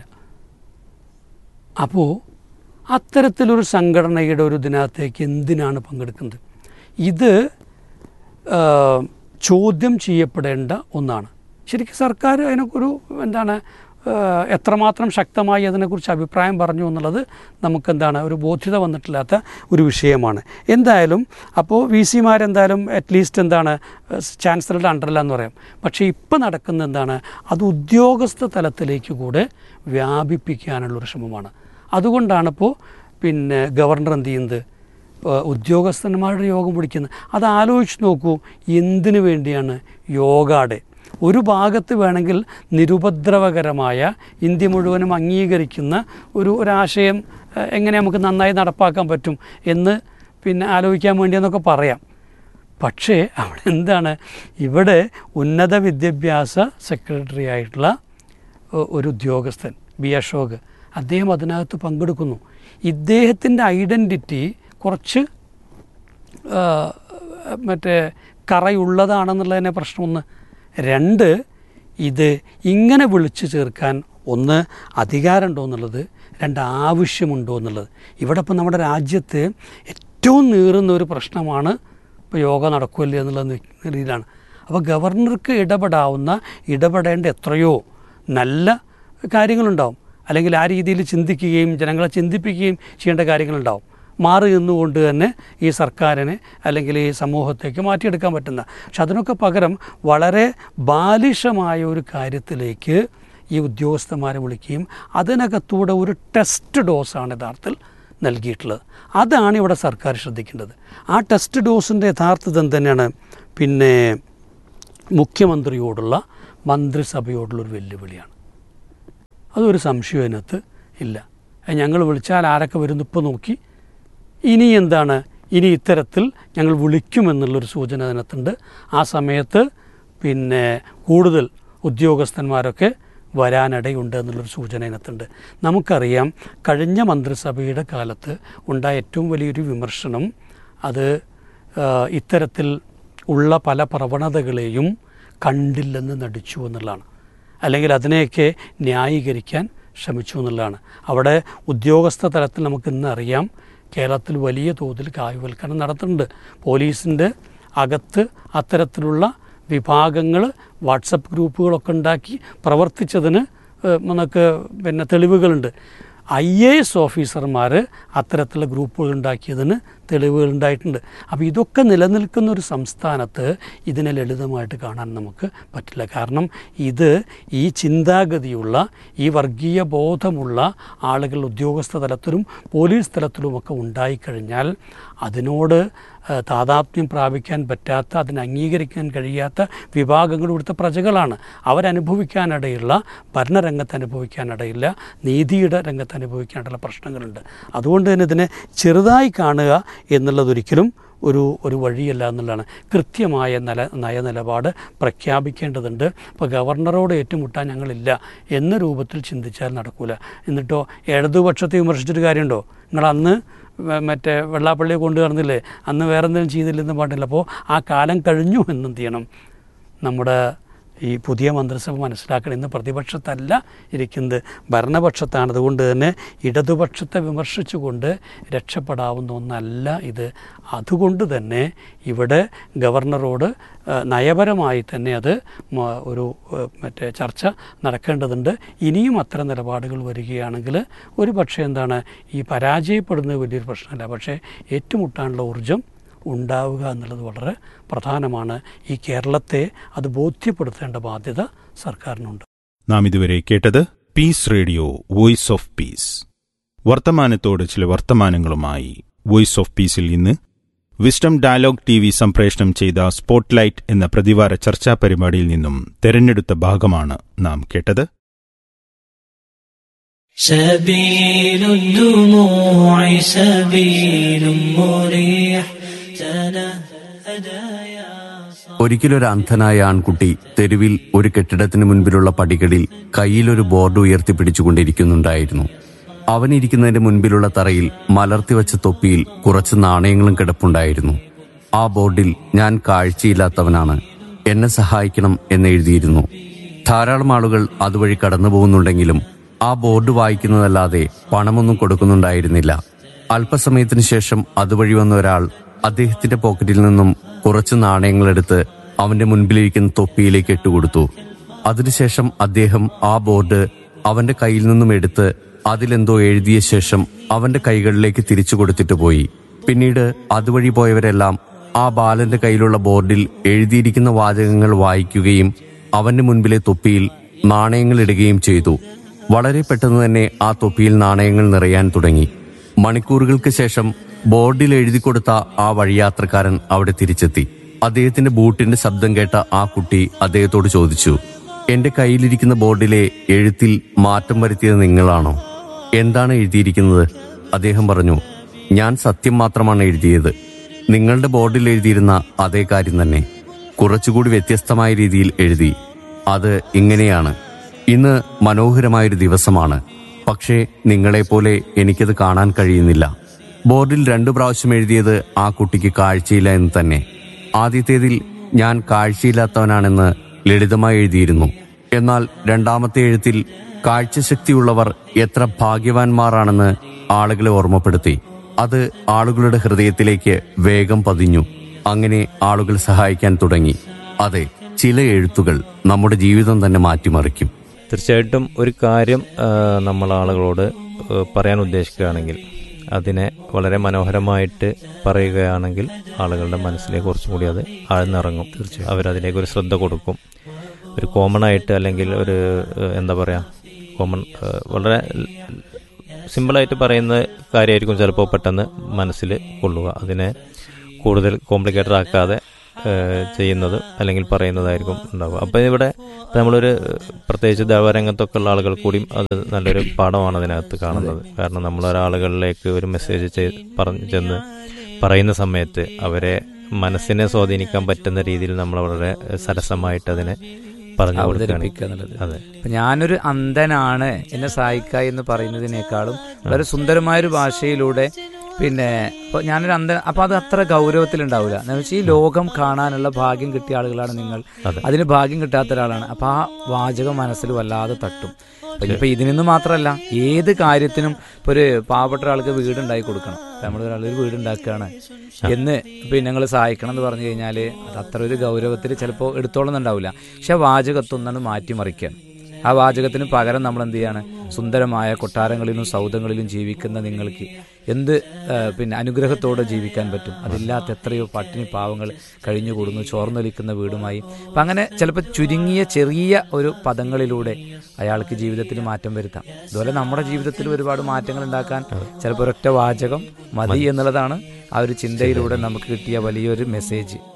അപ്പോൾ അത്തരത്തിലൊരു സംഘടനയുടെ ഒരു ദിനത്തേക്ക് എന്തിനാണ് പങ്കെടുക്കുന്നത്? ഇത് ചോദ്യം ചെയ്യപ്പെടേണ്ട ഒന്നാണ്. ശരിക്കും സർക്കാർ അതിനൊരു എന്താണ് എത്രമാത്രം ശക്തമായി അതിനെക്കുറിച്ച് അഭിപ്രായം പറഞ്ഞു എന്നുള്ളത് നമുക്കെന്താണ് ഒരു ബോധ്യത വന്നിട്ടില്ലാത്ത ഒരു വിഷയമാണ്. എന്തായാലും അപ്പോൾ വി സിമാരെന്തായാലും അറ്റ്ലീസ്റ്റ് എന്താണ് ചാൻസലറുടെ അണ്ടറിലാന്ന് പറയാം. പക്ഷേ ഇപ്പം നടക്കുന്ന എന്താണ് അത് ഉദ്യോഗസ്ഥ തലത്തിലേക്ക് കൂടെ വ്യാപിപ്പിക്കാനുള്ളൊരു ശ്രമമാണ്. അതുകൊണ്ടാണിപ്പോൾ പിന്നെ ഗവർണർ എന്ത് ചെയ്യുന്നത് ഉദ്യോഗസ്ഥന്മാരുടെ യോഗം വിളിക്കുന്നത്. അത് ആലോചിച്ച് നോക്കൂ, എന്തിനു വേണ്ടിയാണ് യോഗയുടെ ഒരു ഭാഗത്ത് വേണമെങ്കിൽ നിരുപദ്രവകരമായ ഇന്ത്യ മുഴുവനും അംഗീകരിക്കുന്ന ഒരു ഒരാശയം എങ്ങനെ നമുക്ക് നന്നായി നടപ്പാക്കാൻ പറ്റും എന്ന് പിന്നെ ആലോചിക്കാൻ വേണ്ടിയെന്നൊക്കെ പറയാം. പക്ഷേ അവിടെ എന്താണ് ഇവിടെ ഉന്നത വിദ്യാഭ്യാസ സെക്രട്ടറി ആയിട്ടുള്ള ഒരു ഉദ്യോഗസ്ഥൻ ബി അശോക് അദ്ദേഹം അതിനകത്ത് പങ്കെടുക്കുന്നു. ഇദ്ദേഹത്തിൻ്റെ ഐഡൻറ്റിറ്റി കുറച്ച് മറ്റേ കറയുള്ളതാണെന്നുള്ളതിനെ പ്രശ്നം. ഒന്ന് രണ്ട് ഇത് ഇങ്ങനെ വിളിച്ചു ചേർക്കാൻ ഒന്ന് അധികാരമുണ്ടോ എന്നുള്ളത്, രണ്ട് ആവശ്യമുണ്ടോ എന്നുള്ളത്. ഇവിടെ ഇപ്പം നമ്മുടെ രാജ്യത്ത് ഏറ്റവും നീറുന്ന ഒരു പ്രശ്നമാണ് ഇപ്പോൾ യോഗ നടക്കുമല്ലേ എന്നുള്ള രീതിയിലാണ്. അപ്പോൾ ഗവർണർക്ക് ഇടപെടാവുന്ന ഇടപെടേണ്ട എത്രയോ നല്ല കാര്യങ്ങളുണ്ടാവും, അല്ലെങ്കിൽ ആ രീതിയിൽ ചിന്തിക്കുകയും ജനങ്ങളെ ചിന്തിപ്പിക്കുകയും ചെയ്യേണ്ട കാര്യങ്ങളുണ്ടാവും. മാറി നിന്നുകൊണ്ട് തന്നെ ഈ സർക്കാരിനെ അല്ലെങ്കിൽ ഈ സമൂഹത്തേക്ക് മാറ്റിയെടുക്കാൻ പറ്റുന്ന. പക്ഷെ അതിനൊക്കെ പകരം വളരെ ബാലിഷമായ ഒരു കാര്യത്തിലേക്ക് ഈ ഉദ്യോഗസ്ഥന്മാരെ വിളിക്കുകയും അതിനകത്തൂടെ ഒരു ടെസ്റ്റ് ഡോസാണ് യഥാർത്ഥത്തിൽ നൽകിയിട്ടുള്ളത്. അതാണ് ഇവിടെ സർക്കാർ ശ്രദ്ധിക്കേണ്ടത്. ആ ടെസ്റ്റ് ഡോസിൻ്റെ യഥാർത്ഥം തന്നെയാണ് പിന്നെ മുഖ്യമന്ത്രിയോടുള്ള മന്ത്രിസഭയോടുള്ളൊരു വെല്ലുവിളിയാണ്. അതൊരു സംശയം അതിനകത്ത് ഇല്ല. ഞങ്ങൾ വിളിച്ചാൽ ആരൊക്കെ വരുന്നു ഇപ്പോൾ നോക്കി, ഇനി എന്താണ്, ഇനി ഇത്തരത്തിൽ ഞങ്ങൾ വിളിക്കുമെന്നുള്ളൊരു സൂചന അതിനകത്തുണ്ട്. ആ സമയത്ത് പിന്നെ കൂടുതൽ ഉദ്യോഗസ്ഥന്മാരൊക്കെ വരാനിടയുണ്ട് എന്നുള്ളൊരു സൂചന അതിനകത്തുണ്ട്. നമുക്കറിയാം കഴിഞ്ഞ മന്ത്രിസഭയുടെ കാലത്ത് ഉണ്ടായ ഏറ്റവും വലിയൊരു വിമർശനം അത് ഇത്തരത്തിൽ ഉള്ള പല പ്രവണതകളെയും കണ്ടില്ലെന്ന് നടിച്ചു എന്നുള്ളതാണ്, അല്ലെങ്കിൽ അതിനെയൊക്കെ ന്യായീകരിക്കാൻ ശ്രമിച്ചു എന്നുള്ളതാണ്. അവിടെ ഉദ്യോഗസ്ഥ തലത്തിൽ നമുക്ക് ഇന്ന് അറിയാം കേരളത്തിൽ വലിയ തോതിൽ കാവ്യവൽക്കരണം നടത്തുന്നുണ്ട്. പോലീസിൻ്റെ അകത്ത് അത്തരത്തിലുള്ള വിഭാഗങ്ങൾ വാട്സപ്പ് ഗ്രൂപ്പുകളൊക്കെ ഉണ്ടാക്കി പ്രവർത്തിച്ചതിന് നമുക്ക് പിന്നെ തെളിവുകളുണ്ട്. ഐ എ എസ് ഓഫീസർമാർ അത്തരത്തിലുള്ള ഗ്രൂപ്പുകൾ ഉണ്ടാക്കിയതിന് തെളിവുകൾ ഉണ്ടായിട്ടുണ്ട്. അപ്പോൾ ഇതൊക്കെ നിലനിൽക്കുന്ന ഒരു സംസ്ഥാനത്ത് ഇതിനെ ലളിതമായിട്ട് കാണാൻ നമുക്ക് പറ്റില്ല. കാരണം ഇത് ഈ ചിന്താഗതിയുള്ള ഈ വർഗീയ ബോധമുള്ള ആളുകൾ ഉദ്യോഗസ്ഥ തലത്തിലും പോലീസ് തലത്തിലുമൊക്കെ ഉണ്ടായിക്കഴിഞ്ഞാൽ അതിനോട് താതാത്മ്യം പ്രാപിക്കാൻ പറ്റാത്ത, അതിനെ അംഗീകരിക്കാൻ കഴിയാത്ത വിഭാഗങ്ങൾ ഇവിടുത്തെ പ്രജകളാണ്. അവരനുഭവിക്കാനിടയുള്ള ഭരണരംഗത്ത് അനുഭവിക്കാനിടയില്ല, നീതിയുടെ രംഗത്ത് അനുഭവിക്കാനുള്ള പ്രശ്നങ്ങളുണ്ട്. അതുകൊണ്ട് തന്നെ ഇതിനെ ചെറുതായി കാണുക എന്നുള്ളതൊരിക്കലും ഒരു ഒരു വഴിയല്ല എന്നുള്ളതാണ്. കൃത്യമായ നില നയനിലപാട് പ്രഖ്യാപിക്കേണ്ടതുണ്ട്. ഇപ്പോൾ ഗവർണറോട് ഏറ്റുമുട്ടാൻ ഞങ്ങളില്ല എന്ന രൂപത്തിൽ ചിന്തിച്ചാൽ നടക്കില്ല. എന്നിട്ടോ ഇടതുപക്ഷത്തെ വിമർശിച്ചൊരു കാര്യമുണ്ടോ? നിങ്ങൾ അന്ന് മറ്റേ വെള്ളാപ്പള്ളിയെ കൊണ്ടു നടന്നില്ലേ, അന്ന് വേറെ എന്തെങ്കിലും ചെയ്തില്ലെന്ന് പാടില്ല. അപ്പോൾ ആ കാലം കഴിഞ്ഞു എന്നെന്ത് ചെയ്യണം, നമ്മുടെ ഈ പുതിയ മന്ത്രിസഭ മനസ്സിലാക്കണം. ഇന്ന് പ്രതിപക്ഷത്തല്ല ഇരിക്കുന്നത്, ഭരണപക്ഷത്താണ്. അതുകൊണ്ട് തന്നെ ഇടതുപക്ഷത്തെ വിമർശിച്ചുകൊണ്ട് രക്ഷപ്പെടാവുന്ന ഒന്നല്ല ഇത്. അതുകൊണ്ട് തന്നെ ഇവിടെ ഗവർണറോട് നയപരമായി തന്നെ അത് ഒരു മറ്റേ ചർച്ച നടക്കേണ്ടതുണ്ട്. ഇനിയും അത്തരം നിലപാടുകൾ വരികയാണെങ്കിൽ ഒരു പക്ഷേ എന്താണ് ഈ പരാജയപ്പെടുന്നത് വലിയൊരു പ്രശ്നമല്ല, പക്ഷേ ഏറ്റുമുട്ടാനുള്ള ഊർജം ഉണ്ടാവുക എന്നുള്ളത് വളരെ പ്രധാനമാണ്. ഈ കേരളത്തെ അത് ബോധ്യപ്പെടുത്തേണ്ട ബാധ്യത സർക്കാരിനുണ്ട്. നാം ഇതുവരെ കേട്ടത് piece radio voice of peace. വർത്തമാനത്തോട് ചില വർത്തമാനങ്ങളുമായി വോയിസ് ഓഫ് പീസിൽ ഇന്ന് വിസ്ഡം ഡയലോഗ് ടി വി സംപ്രേഷണം ചെയ്ത സ്പോട്ട്ലൈറ്റ് എന്ന പ്രതിവാര ചർച്ചാ പരിപാടിയിൽ നിന്നും തെരഞ്ഞെടുത്ത ഭാഗമാണ് നാം കേട്ടത്. ഒരിക്കലൊരു അന്ധനായ ആൺകുട്ടി തെരുവിൽ ഒരു കെട്ടിടത്തിന് മുൻപിലുള്ള പടികളിൽ കയ്യിലൊരു ബോർഡ് ഉയർത്തിപ്പിടിച്ചുകൊണ്ടിരിക്കുന്നുണ്ടായിരുന്നു. അവനിരിക്കുന്നതിന്റെ മുൻപിലുള്ള തറയിൽ മലർത്തിവച്ച തൊപ്പിയിൽ കുറച്ച് നാണയങ്ങളും കിടപ്പുണ്ടായിരുന്നു. ആ ബോർഡിൽ ഞാൻ കാഴ്ചയില്ലാത്തവനാണ്, എന്നെ സഹായിക്കണം എന്നെഴുതിയിരുന്നു. ധാരാളം ആളുകൾ അതുവഴി കടന്നു പോകുന്നുണ്ടെങ്കിലും ആ ബോർഡ് വായിക്കുന്നതല്ലാതെ പണമൊന്നും കൊടുക്കുന്നുണ്ടായിരുന്നില്ല. അല്പസമയത്തിനു ശേഷം അതുവഴി വന്ന ഒരാൾ അദ്ദേഹത്തിന്റെ പോക്കറ്റിൽ നിന്നും കുറച്ച് നാണയങ്ങളെടുത്ത് അവന്റെ മുൻപിലിരിക്കുന്ന തൊപ്പിയിലേക്ക് ഇട്ടുകൊടുത്തു. അതിനുശേഷം അദ്ദേഹം ആ ബോർഡ് അവന്റെ കയ്യിൽ നിന്നും എടുത്ത് അതിലെന്തോ എഴുതിയ ശേഷം അവന്റെ കൈകളിലേക്ക് തിരിച്ചു കൊടുത്തിട്ട് പോയി. പിന്നീട് അതുവഴി പോയവരെല്ലാം ആ ബാലന്റെ കയ്യിലുള്ള ബോർഡിൽ എഴുതിയിരിക്കുന്ന വാചകങ്ങൾ വായിക്കുകയും അവന്റെ മുൻപിലെ തൊപ്പിയിൽ നാണയങ്ങൾ ഇടുകയും ചെയ്തു. വളരെ പെട്ടെന്ന് തന്നെ ആ തൊപ്പിയിൽ നാണയങ്ങൾ നിറയാൻ തുടങ്ങി. മണിക്കൂറുകൾക്ക് ശേഷം ബോർഡിൽ എഴുതി കൊടുത്ത ആ വഴിയാത്രക്കാരൻ അവിടെ തിരിച്ചെത്തി. അദ്ദേഹത്തിന്റെ ബൂട്ടിന്റെ ശബ്ദം കേട്ട ആ കുട്ടി അദ്ദേഹത്തോട് ചോദിച്ചു, എന്റെ കയ്യിലിരിക്കുന്ന ബോർഡിലെ എഴുത്തിൽ മാറ്റം വരുത്തിയത് നിങ്ങളാണോ? എന്താണ് എഴുതിയിരിക്കുന്നത്? അദ്ദേഹം പറഞ്ഞു, ഞാൻ സത്യം മാത്രമാണ് എഴുതിയത്. നിങ്ങളുടെ ബോർഡിൽ എഴുതിയിരുന്ന അതേ കാര്യം തന്നെ, കുറച്ചുകൂടി വ്യത്യസ്തമായ രീതിയിൽ എഴുതി. അത് ഇങ്ങനെയാണ്: ഇന്ന് മനോഹരമായൊരു ദിവസമാണ്, പക്ഷേ നിങ്ങളെപ്പോലെ എനിക്കത് കാണാൻ കഴിയുന്നില്ല. ബോർഡിൽ രണ്ടു പ്രാവശ്യം എഴുതിയത് ആ കുട്ടിക്ക് കാഴ്ചയില്ല എന്ന് തന്നെ. ആദ്യത്തേതിൽ ഞാൻ കാഴ്ചയില്ലാത്തവനാണെന്ന് ലളിതമായി എഴുതിയിരുന്നു. എന്നാൽ രണ്ടാമത്തെ എഴുത്തിൽ കാഴ്ചശക്തിയുള്ളവർ എത്ര ഭാഗ്യവാന്മാരാണെന്ന് ആളുകളെ ഓർമ്മപ്പെടുത്തി. അത് ആളുകളുടെ ഹൃദയത്തിലേക്ക് വേഗം പതിഞ്ഞു. അങ്ങനെ ആളുകൾ സഹായിക്കാൻ തുടങ്ങി. അതെ, ചില എഴുത്തുകൾ നമ്മുടെ ജീവിതം തന്നെ മാറ്റിമറിക്കും. തീർച്ചയായിട്ടും ഒരു കാര്യം നമ്മൾ ആളുകളോട് പറയാൻ ഉദ്ദേശിക്കുകയാണെങ്കിൽ അതിനെ വളരെ മനോഹരമായിട്ട് പറയുകയാണെങ്കിൽ ആളുകളുടെ മനസ്സിലേക്ക് കുറച്ചും കൂടി അത് ആഴ്ന്നിറങ്ങും. തീർച്ചയായും അവരതിലേക്ക് ഒരു ശ്രദ്ധ കൊടുക്കും. ഒരു കോമൺ ആയിട്ട് അല്ലെങ്കിൽ ഒരു ഏഹ്, എന്താ പറയുക കോമൺ ഏഹ്, വളരെ സിമ്പിളായിട്ട് പറയുന്ന കാര്യമായിരിക്കും ചിലപ്പോൾ പെട്ടെന്ന് മനസ്സിൽ കൊള്ളുക. അതിനെ കൂടുതൽ കോംപ്ലിക്കേറ്റഡ് ആക്കാതെ ഏഹ്, ചെയ്യുന്നത് അല്ലെങ്കിൽ പറയുന്നതായിരിക്കും ഉണ്ടാവുക. അപ്പം ഇവിടെ ഇപ്പം നമ്മളൊരു പ്രത്യേകിച്ച് ദേവരംഗത്തൊക്കെ ഉള്ള ആളുകൾ കൂടിയും അത് നല്ലൊരു പാഠമാണ് അതിനകത്ത് കാണുന്നത്. കാരണം നമ്മൾ ഒരാളുകളിലേക്ക് ഒരു മെസ്സേജ് ചെയ് പറഞ്ഞു ചെന്ന് പറയുന്ന സമയത്ത് അവരെ മനസ്സിനെ സ്വാധീനിക്കാൻ പറ്റുന്ന രീതിയിൽ നമ്മൾ വളരെ സരസമായിട്ട് അതിനെ പറഞ്ഞു അവതരിപ്പിക്കുക എന്നുള്ളത്. അതെ, ഇപ്പം ഞാനൊരു അന്ധനാണ് എന്നെ സഹായിക്കുക എന്ന് പറയുന്നതിനേക്കാളും വളരെ സുന്ദരമായൊരു ഭാഷയിലൂടെ പിന്നെ ഇപ്പോൾ ഞാനൊരു അന്ധ അപ്പം അത് അത്ര ഗൗരവത്തിലുണ്ടാവില്ല. എന്ന് വെച്ചാൽ ഈ ലോകം കാണാനുള്ള ഭാഗ്യം കിട്ടിയ ആളുകളാണ് നിങ്ങൾ, അതിന് ഭാഗ്യം കിട്ടാത്ത ഒരാളാണ്. അപ്പം ആ വാചകം മനസ്സിൽ വല്ലാതെ തട്ടും. അപ്പം ഇപ്പം ഇതിനൊന്നും മാത്രമല്ല, ഏത് കാര്യത്തിനും ഇപ്പോൾ ഒരു പാവപ്പെട്ട ഒരാൾക്ക് വീടുണ്ടാക്കി കൊടുക്കണം. നമ്മൾ ഒരാളൊരു വീടുണ്ടാക്കുകയാണ് എന്ന് പിന്നെ ഞങ്ങൾ സഹായിക്കണം എന്ന് പറഞ്ഞു കഴിഞ്ഞാൽ അത് അത്ര ഒരു ഗൗരവത്തിൽ ചിലപ്പോൾ എടുത്തോളുന്നുണ്ടാവില്ല. പക്ഷെ ആ വാചകത്തൊന്നാണ് മാറ്റിമറിക്കുകയാണ്. ആ വാചകത്തിന് പകരം നമ്മൾ എന്ത് ചെയ്യാണ്, സുന്ദരമായ കൊട്ടാരങ്ങളിലും സൗധങ്ങളിലും ജീവിക്കുന്ന നിങ്ങൾക്ക് എന്ത് പിന്നെ അനുഗ്രഹത്തോടെ ജീവിക്കാൻ പറ്റും? അതില്ലാത്ത എത്രയോ പട്ടിണി പാവങ്ങൾ കഴിഞ്ഞുകൂടുന്നു ചോർന്നൊലിക്കുന്ന വീടുമായി. അപ്പം അങ്ങനെ ചിലപ്പോൾ ചുരുങ്ങിയ ചെറിയ ഒരു പദങ്ങളിലൂടെ അയാൾക്ക് ജീവിതത്തിൽ മാറ്റം വരുത്താം. അതുപോലെ നമ്മുടെ ജീവിതത്തിൽ ഒരുപാട് മാറ്റങ്ങൾ ഉണ്ടാക്കാൻ ചിലപ്പോൾ ഒരൊറ്റ വാചകം മതി എന്നുള്ളതാണ് ആ ഒരു ചിന്തയിലൂടെ നമുക്ക് കിട്ടിയ വലിയൊരു മെസ്സേജ്.